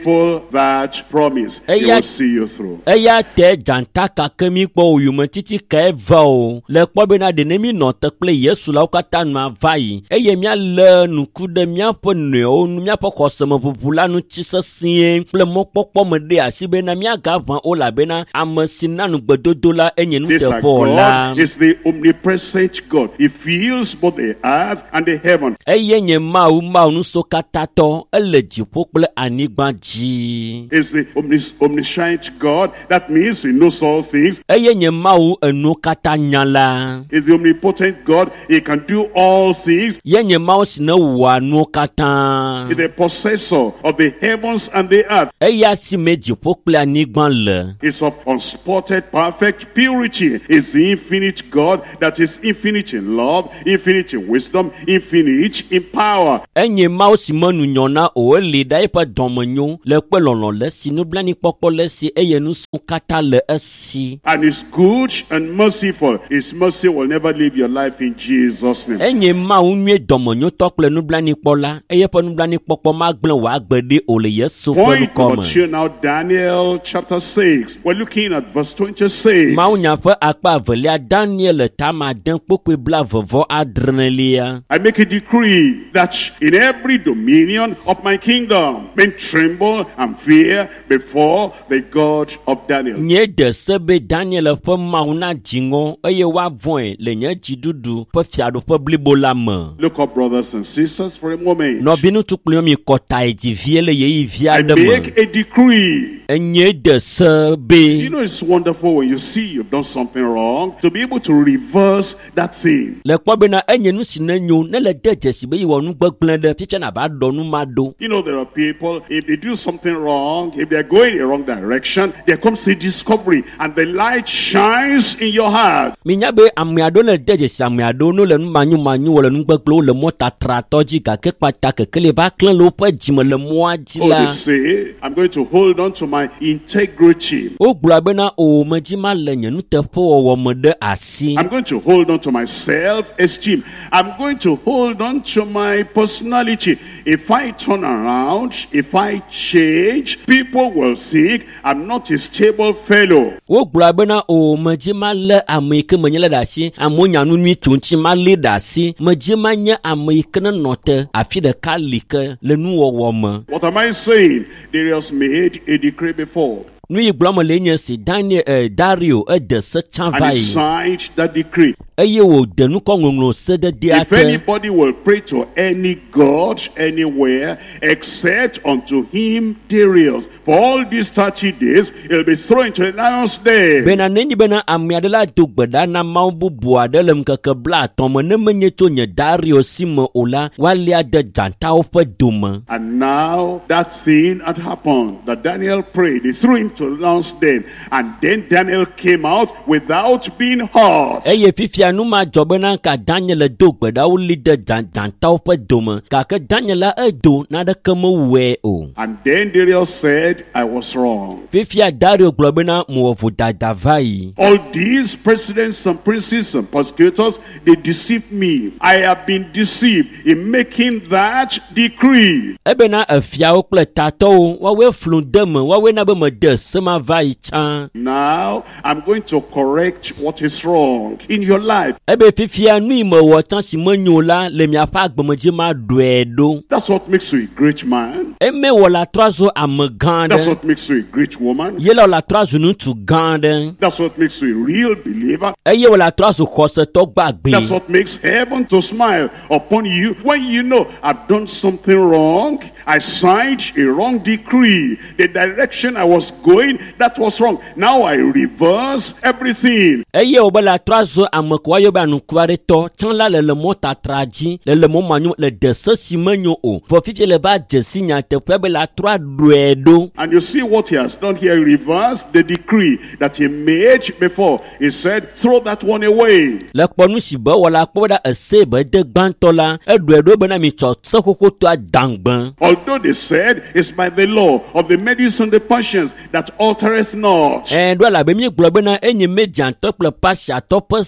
faithful that promise. He will see you through. Eya te janta kakemi po uyume titi ke vao. Le po bena de nemi no te ple Yesu la ukata ma vai. Eye mia le nuku de mia po neo, mia po kosema popula nu tisa sien. Ple mo pokpo me de asi bena mia gavan o la bena amasina nu gbedodo la enye nu te po la. God is the omnipresent God. He fills both the earth and the heaven. Eye nye mau mau nu so katato ele jipo ple anigba ji. Is the omnis omniscient God. That means he knows all things. Eye nye mau enu kata nyala. Is the omnipotent God. He can do all things. Ye nye mau sine wa nu kata. Is the possessor of the heavens and the earth. Eye si me jipo ple anigba le. Is of unspotted perfect purity. Is the infinite God that is infinite in love, infinite in wisdom, infinite in power. Enye mau si manu nyona o le dai pa domanyo le pelolo le sinu blani popo le si eye nu su kata le esi. And is good and merciful. His mercy will never leave your life in Jesus' name. Enye mau nwe domanyo tokle nu blani pola eye pa nu blani popo ma gblen wa gbede o le Yesu pelu koma. Point number now, Daniel chapter six. We're looking at verse twenty-six. Mau nyafa akpa velia Daniel tama den pokwe bla vovo adrenalia. I make a decree that in every dominion of my kingdom men tremble and fear before the God of Daniel. Nye de sebe Daniel fe mauna jingo eye wa voin le nye jidudu pe fiado pe blibo la me. Look up, brothers and sisters, for a moment. No binu tukle mi kota eti viele ye via de me. I make a decree. Nye de sebe. You know it's wonderful when you see you've done something wrong to be able to reverse that thing. Le kwa bena enye nu sinenyo ne le deje sibe yi wonu gbegble de tiche na ba do nu mado. You know there are people, if they do something wrong, if they're going in the wrong direction, there comes a discovery and the light shines in your heart. Minyabe amiado le deje si amiado no le nu manyu manyu wole nu gbeglo le mota tratoji ka ke pata ke kele ba klen lo pe jime le moa ji la. Oh, they say, I'm going to hold on to my integrity. O gbura bena o majima le nyenu te po wo mo de asi. I'm going to hold on to my self-esteem. I'm going to hold on to my personality. If I turn around, if I change, people will think I'm not a stable fellow. O gbura bena o majima le amike menyele dasi amonya nu nwi tunchi ma le dasi majima nya amike na note afi de kalike le nu wo wo mo. What am I saying? Darius made a decree before. Nui gloma lenye si Daniel eh, Dario e de se chanvai. And he signed that decree. Eye wo de nu ko ngonglo se de diate. If anybody will pray to any god anywhere except unto him Darius, for all these thirty days he'll be thrown into a lion's den. Bena nenyi bena amiadela dugbeda na maubu buade lem keke bla tomo ne menye to nye Dario simo ola walia de janta ofe duma. And now that thing had happened that Daniel prayed. He threw him to the lion's den, and then Daniel came out without being hurt. Eye fifia numa jobena ka Daniel dugbeda uli de janta ofe duma ka ke Daniel edo na de kemo we o. And then Darius said, I was wrong. Fifia Dario globena muovu dadavai. All these presidents and princes and prosecutors, they deceived me. I have been deceived in making that decree. Ebena afia okle tato wawe flundeme wawe na be me de sema vai chan. Now I'm going to correct what is wrong in your life. Ebe fifia nui me wotan si menyola le mi afa agbemeje ma duedo. That's what makes you a great man. Eme wola trazo amegande. That's what makes you a great woman. Yela la trazo nu tu gande. That's what makes you a real believer. Eye wola trazo khose to gbagbe. That's what makes heaven to smile upon you when you know I've done something wrong. I signed a wrong decree. The direction I was going, that was wrong. Now I reverse everything. Eye obala trazo amekwa yo ba nu kware to chanla le le mota traji le le mo manyu le de sesi menyo o. For fifie le ba jesi nya te pebe la trois duedo. And you see what he has done here. He reversed the decree that he made before. He said, throw that one away. Le ponu si ba wala poda esebe de gbantola e duedo be na mi cho sokoko to adangban. Although they said it's by the law of the Medes and the Persians that altereth not. And wala be mi globe na enye median top le pasha top se sike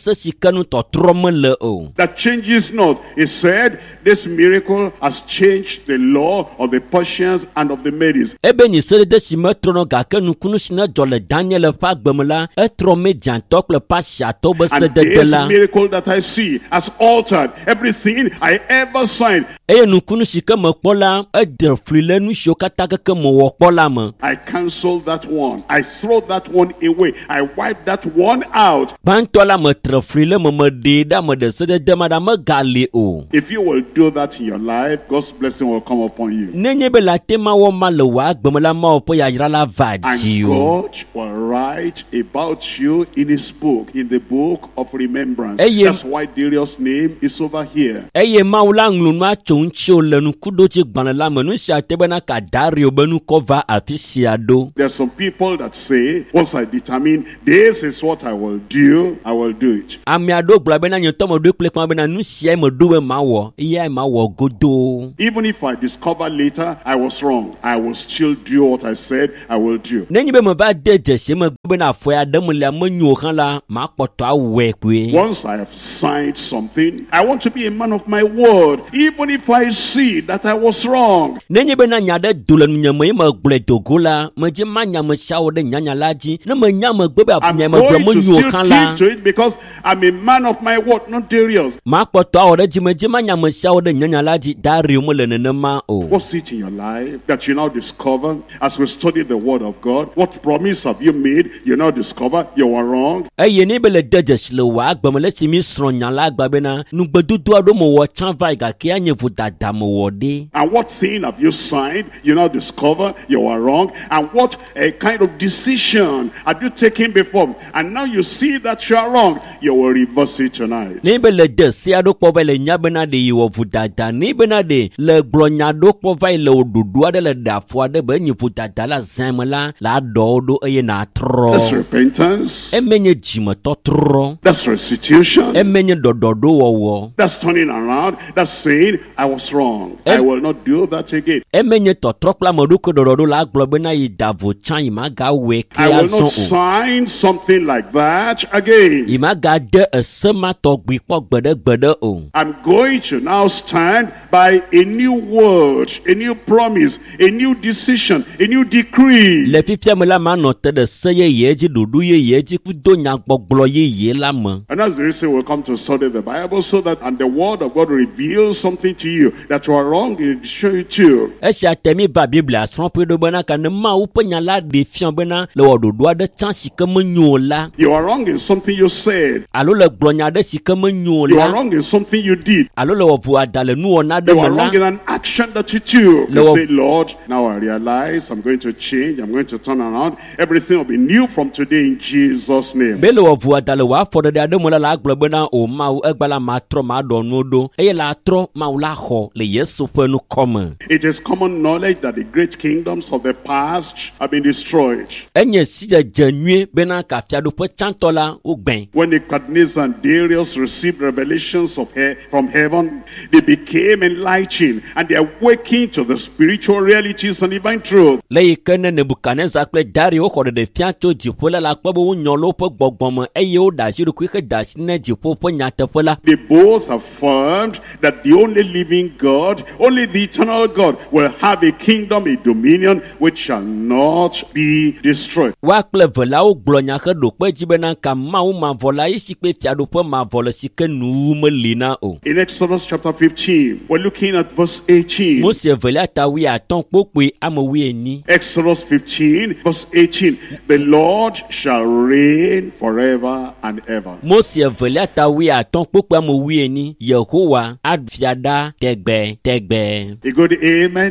kenu tɔtrɔ mele o. That changes not. He said, this miracle has changed the law of the Persians and of the Medes. Ebe ni sedede si me trɔ nɔ gake nukunu si ne dzɔ le Daniel ƒe agbeme la, etrɔ Mediantɔ kple Persiatɔ be And sedede this la. miracle that I see has altered everything I ever signed. Eye nukunu si ke me kpɔ la, eɖe fli le nu siwo katã keke me wɔ kpɔ la me. I cancel that one. I throw that one away. I wipe that one out. Gbãtɔ la me tre fli le me me ɖe ɖa me ɖe sedede ma ɖa megali o. If you will do that in your life, God's blessing will come upon you. Nenye be la tema wɔ ma le wɔ agbeme la ma wɔ ƒe yayra la va dzi And o. God will write about you in his book, in the book of remembrance. Eye- That's why Darius' name is over here. Eye Mawu la ŋlɔ nua tso ŋutsiwo le nukuɖotsi gbalẽ la me. Nu sia te bena ka Dario be nukɔ va afi sia ɖo. There are some people that say, once I determine this is what I will do, I will do it. Ame aɖewo gblɔ bena nye ŋutɔ meɖoe kple kpɔm bena nu sia me ɖo be mawɔ, eyae mawɔ godoo. Even if I discover later I was wrong, I will still do what I said I will do. Nenye be me va de dzesi me gbe bena afɔya ɖe me lia menyo hã la, makpɔtɔ awɔe koe. Once I have signed something, I want to be a man of my word, even if I see that I was wrong. Nenye bena nya ɖe do le nunye me ye me gblɔe do go la, medze ma nya me siawo ɖe nyanya la dzi. Ne me nya me gbe be I'm nya me gblɔ going to menyo still hã la, keep to it because I'm a man of my word, not Darius. makpɔtɔ awɔ ɖe dzi medze ma nya me siawo ɖe nyanya la dzi. Dario mele nenema o. What's it in your life that you now discover as we study the word of God? What promise have you made? You now discover you were wrong. Eye ne be le de dzesi le wɔ agbeme le si mi srɔ̃ nya la agba bena nugbedodo aɖewo me wɔ tsã va gake anye vodada me wɔ ɖe. And what thing have you signed? You now discover you were wrong. And what a kind of decision have you taken before? And now you see that you are wrong. You will reverse it tonight. Ne be le de se aɖewo kpɔ va le nya bena ɖe yi wɔ vodada. Ne bena ɖe le gblɔ nya aɖewo kpɔ va le wɔ ɖoɖo aɖe le ɖe afɔ aɖe be enye vodada la zã me la la aɖɔ ɖo eye na trɔ. That's repentance. Emenye dzimetɔtrɔ. That's restitution. Emenye ɖɔɖɔɖo wɔwɔ. That's turning around. That's saying, I was wrong. I will not do that again. Emenye tɔtrɔ kple ameɖokui ɖɔɖɔɖo la agblɔ bena yi da vo tsã yi magawɔe ke I will azɔ not o. sign something like that again. Yi magade ese ma tɔgbi kpɔ gbeɖegbeɖe o. I'm going to now stand by a new word, a new promise, a new decision, a new decree. Le fifia me la manɔ te ɖe se yeye dzi ɖoɖo yeye dzi kudo nyagbɔgblɔ yeye la me. And that's the reason we'll come to study the Bible so that and the word of God reveals something to you that you are wrong in show it to you. Esia te mi ba Biblia srɔ̃ƒe ɖo bena ka ne Mawu ƒe nya la ɖe fia bena le wɔ ɖoɖo aɖe tsã si ke menyo o la. You are wrong in something you said. Alo le gblɔ nya aɖe si ke menyo o You are la. wrong in something you did. Alo le wɔ vodada le nuwɔna You aɖe are me wrong la. in an action that you took. You Lord. say, Lord, now I realize I'm going to change. I'm going to turn around. Everything will be new from today in Jesus' name. Be le wɔ vodada le wɔ afɔ ɖeɖe aɖe me la la agblɔ bena o Mawu egba la matrɔ maɖɔ nuwo ɖo eye la atrɔ Mawu la xɔ le Yesu ƒe nukɔme. It is common knowledge that the great kingdoms of the past have been destroyed. Enye si dzedze nyuie bena kafiaɖoƒe tsãtɔ la wogbẽ. When Nebuchadnezzar and Darius received revelations of he- from heaven, they became enlightened and they awakened to the spiritual realities and divine truth. Le yi ke ne Nebukadnezar kple Dario xɔ ɖeɖefia tso dziƒo la la kpɔ be wonyɔ le woƒe gbɔgbɔ me eye woɖe asi ɖokui he da asi ne dziƒo ƒe nyateƒe la. They both affirmed that the only living God, only the eternal God, will have a kingdom, a dominion which shall not be destroyed. Wa kple velawo gblɔ nya he ɖo kpe dzi bena ka Mawu mavɔ la esi kpe fiaɖoƒe mavɔ le si ke nu meli na o. In Exodus chapter fifteen, we're looking at verse eighteen. Mose velia ta wi atɔ̃ kpokpoe ame wi enyi. Exodus fifteen, verse eighteen. The Lord shall reign forever and ever. Mose velia ta wi atɔ̃ kpokpoe ame wi enyi. Yehowa aɖu ɖa tegbe tegbe. A good amen.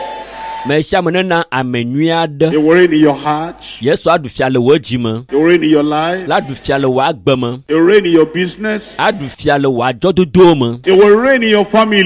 Me sia me nena ame nyui aɖe. It will reign in your heart. Yesu aɖu fia le wò dzi me. It will reign in your life. La ɖu fia le wò agbe me. It will reign in your business. Aɖu fia le wò adzɔdodo me. It will reign in your family.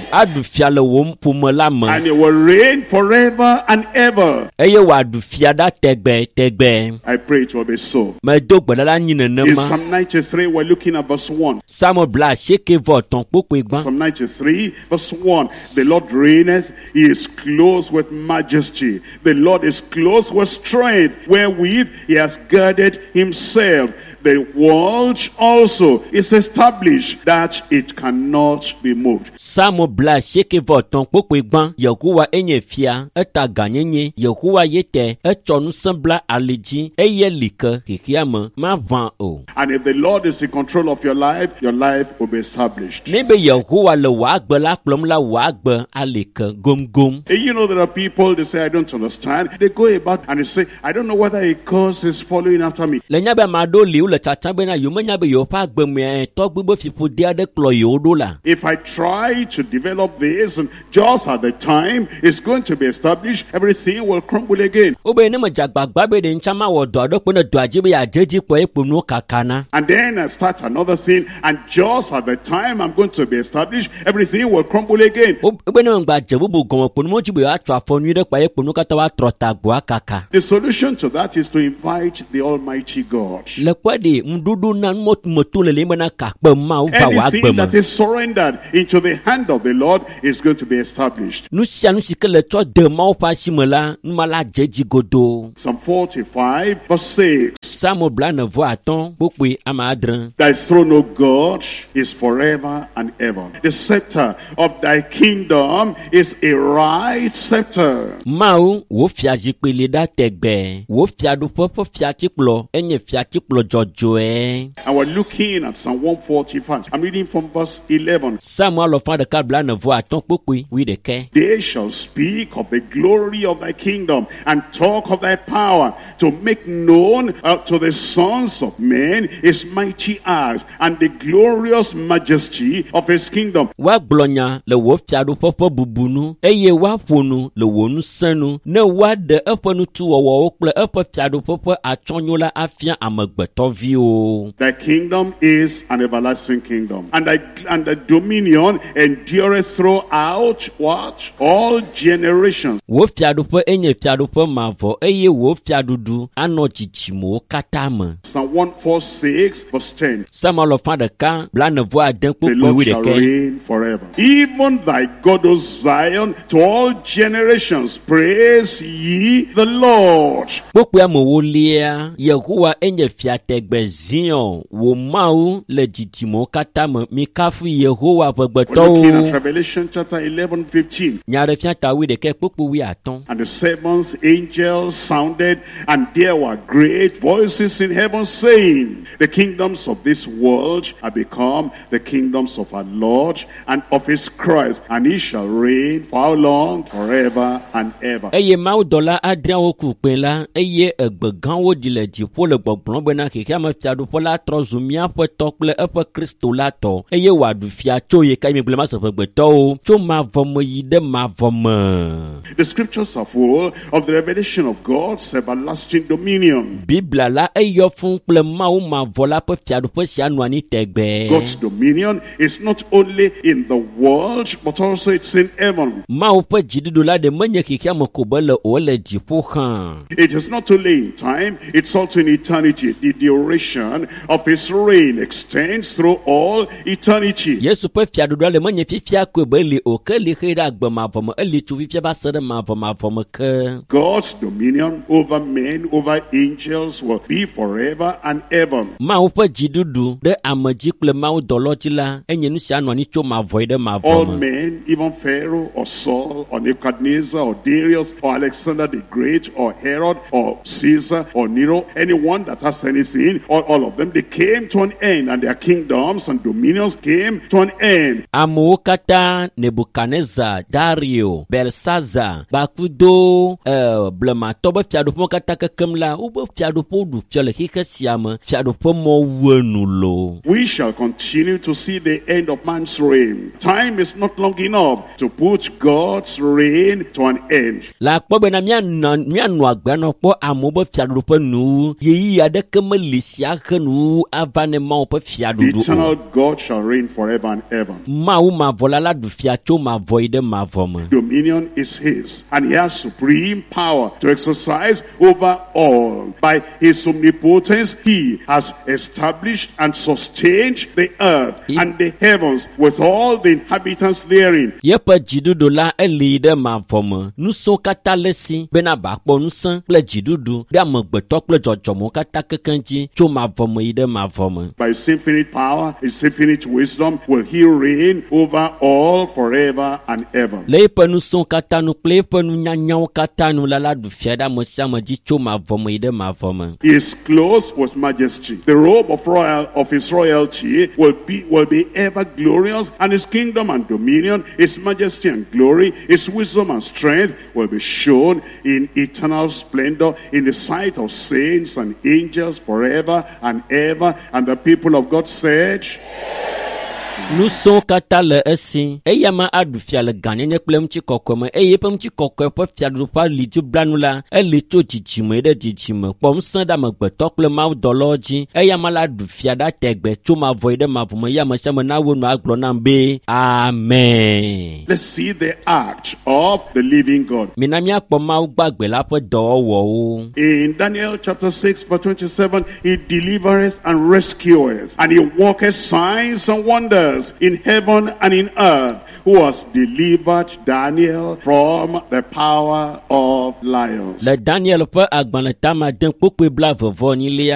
Adu fia le wo ƒome la me. And he will reign forever and ever. Eye wòaɖu fia ɖa tegbe tegbe. I pray it will be so. Medo gbedala nyi In nenema. Psalm ninety-three, we're looking at verse one. Samuel bla asieke vɔ tɔn kpokpoe gbã. Psalm ninety-three, verse one. The Lord reigneth, he is clothed with majesty. The Lord is clothed with strength, wherewith he has girded himself. The world also is established that it cannot be moved. Samuel bla asieke vɔ tɔn kpokpoe gbã. Yehowa enye fia, eta ganyenye. Yehowa yete, etsɔ nusẽ bla ali dzi. Eye li ke xexea me maʋã o. And if the Lord is in control of your life, your life will be established. Ne be Yehowa le wò agbe la kplɔm la wò agbe ali ke gomgom. And you know there are people, they say, I don't understand. They go about and they say, I don't know whether a curse is following after me. Le nya be ame aɖewo li wole tsatsam bena yewo menya be yewoƒe agbe me tɔgbi be fiƒode aɖe kplɔ yewo ɖo la. If I try to develop this, and just at the time it's going to be established, everything will crumble again. Wo be ne me dze agbagba be ɖe ŋtsa ma wɔ dɔ aɖe kpe ne dɔa dzi be yeadze dzi kpɔ ekpo nuwo kakana. And then I start another thing, and just at the time I'm going to be established, everything will crumble again. Wo be ne me gba dze bubu gɔme kpo nuwo dzi be yewoatrɔ afɔ nyui ɖe kpɔ ekpo nuwo katã woatrɔ tagboa kaka. The solution to that is to invite the Almighty God. Le kpɔ ɖe ŋuɖuɖu na numotumotu le le bena kakpe mawo va wò agbe Anything me. that is surrendered into the hand of the Lord is going to be established. Nu sia nu si ke le tsɔ de mawo ƒe asi me la, numa la dze dzi godoo. Psalm forty-five, verse six. Samuel bla ne vɔ atɔ̃ kpokpoe ame adre. Thy throne, O God, is forever and ever. The scepter of thy kingdom is a right scepter. Mawu wò fiazikpui li ɖa tegbe. Wò fiaɖuƒe ƒe fiatikplɔ enye fiatikplɔ dzɔdzɔe. And we're looking at Psalm one forty-five. I'm reading from verse eleven. Samuel alɔfa ɖeka bla ne vɔ atɔ̃ kpokpoe wi ɖeke. They shall speak of the glory of thy kingdom and talk of thy power, to make known uh, to the sons of men his mighty acts and the glorious majesty of his kingdom. Woagblɔ nya le wò fiaɖuƒe ƒe bubunu eye woaƒo nu le wò ŋusẽ nu ne woaɖe eƒe nutuwɔwɔwo kple eƒe fiaɖuƒe ƒe atsyɔ̃nyo la afia amegbetɔviwo. Thy kingdom is an everlasting kingdom, and thy and the dominion endureth throughout what? All generations. Wò fiaɖuƒe enye fiaɖuƒe mavɔ eye wò fiaɖuɖu anɔ dzidzimewo katã me. Psalm one forty-six, verse ten. Samuel alɔfa ɖeka bla ne vɔ ade The kpokpoe Lord wi shall ɖeke. reign forever. Even thy God, O Zion, to all generations, praise ye the Lord. Kpokpoea me wolia, Yehowa enye fiategbe Zion, wò Mawu le dzidzimewo katã me. Mikafu Yehowa We're looking at ƒe Revelation chapter eleven, fifteen. nya ɖe fia ta wi ɖeke kpokpo wi atɔ̃. And the seventh angel sounded, and there were great voices in heaven saying, the kingdoms of this world are become the kingdoms of our Lord and of his Christ, and he shall reign for how long? Forever and ever. Eye mawudɔla adreawo ku kpẽ la, eye egbe gãwo ɖi le dziƒo le gbɔgblɔm bena xexea me fiaɖuƒe la trɔ zu míaƒe tɔ kple eƒe Kristo la tɔ, eye wòaɖu fia tso ye ka mi gblẽ ma se ƒegbetɔwo tso mavɔ me yi ɖe mavɔ me. The scriptures are full of the revelation of God's everlasting dominion. Biblia la eyɔ fún kple Mawu mavɔ la ƒe fiaɖuƒe sia nɔ anyi tegbe. God's dominion is not only in the world, but also it's in heaven. Mawu ƒe dziɖuɖu la ɖe menye xexea me ko be le o le dziƒo hã. It is not only in time, it's also in eternity. The duration of his reign extends through all eternity. Yesu ƒe fiaɖuɖu la le menye fifia koe be li o ke li xe ɖe agbe mavɔ me eli tso fifia va se ɖe mavɔ mavɔ me ke. God's dominion over men, over angels will be forever and ever. Mawu ƒe dziɖuɖu ɖe ame dzi kple Mawu dɔlɔ dzi la enye nu sia nɔ anyi tso mavɔ yi ɖe All mavɔ me. men, even Pharaoh or Saul or Nebuchadnezzar or Darius or Alexander the Great or Herod or Caesar or Nero, anyone that has anything, all, all of them, they came to an end, and their kingdoms and dominions came to an end. Amewo katã Nebuchadnezzar, Dario, Belshazzar, Bakudo, uh, blematɔ be fiaɖuƒewo katã kekem la wobe fiaɖuƒewo ɖu ɖu fia le xixe sia me fiaɖuƒe mɔ wenu lo. We shall continue to see the end of man's reign. Time is not long enough to put God's reign to an end. La kpɔ bena mianɔ mianɔ agbenɔ kpɔ amewo ƒe fiaɖuƒe nu yeyi aɖeke meli sia xe nu ava ne Mawu ƒe The fiaɖuɖu eternal o. God shall reign forever and ever. Mawu mavɔ la la ɖu fia tso mavɔ yi ɖe mavɔ me. Dominion is his, and he has supreme power to exercise over all. By his omnipotence, he has established and sustained the earth He- and the heavens with all the inhabitants therein. Yeƒe dziɖuɖu la eli ɖe mavɔ me. Nusẽwo katã le si bena bakpɔ nusẽ kple dziɖuɖu ɖe amegbetɔ kple dzɔdzɔmewo katã kekeŋ dzi tso mavɔ me yi ɖe mavɔ me. By his infinite power, his infinite wisdom, will he reign over all forever and ever. Le eƒe nusẽwo katã nu kple eƒe nunyanyawo katã nu la la ɖu fia ɖe ame sia ame dzi tso mavɔ me yi ɖe mavɔ me. He is clothed with majesty. The robe of royal of his royalty will be will be ever glorious, and his kingdom and dominion, his majesty and glory, his wisdom and strength will be shown in eternal splendor in the sight of saints and angels forever and ever. And the people of God said, Nusẽwo katã le esi eya ma aɖu fia le gãnyenye kple ŋutikɔkɔe me eye eƒe ŋutikɔkɔe ƒe fiaɖuƒe alidziblanu la eli tso dzidzime ɖe dzidzime kpɔ ŋusẽ ɖe amegbetɔ kple mawudɔlawo dzi eya ma la ɖu fia ɖe tegbe tso mavɔ yi ɖe mavɔ me ya ame sia ame na wo nɔ agblɔ nam be amen. let's see the act of the living God. Mina míakpɔ Mawu gbagbe la ƒe dɔwɔwɔwo. In Daniel chapter six verse twenty-seven, he delivereth and rescueth, and he worketh signs and wonders in heaven and in earth, who has delivered Daniel from the power of lions. Le Daniel ƒe agbalẽ tame de kpokpe bla vevɔ nyilia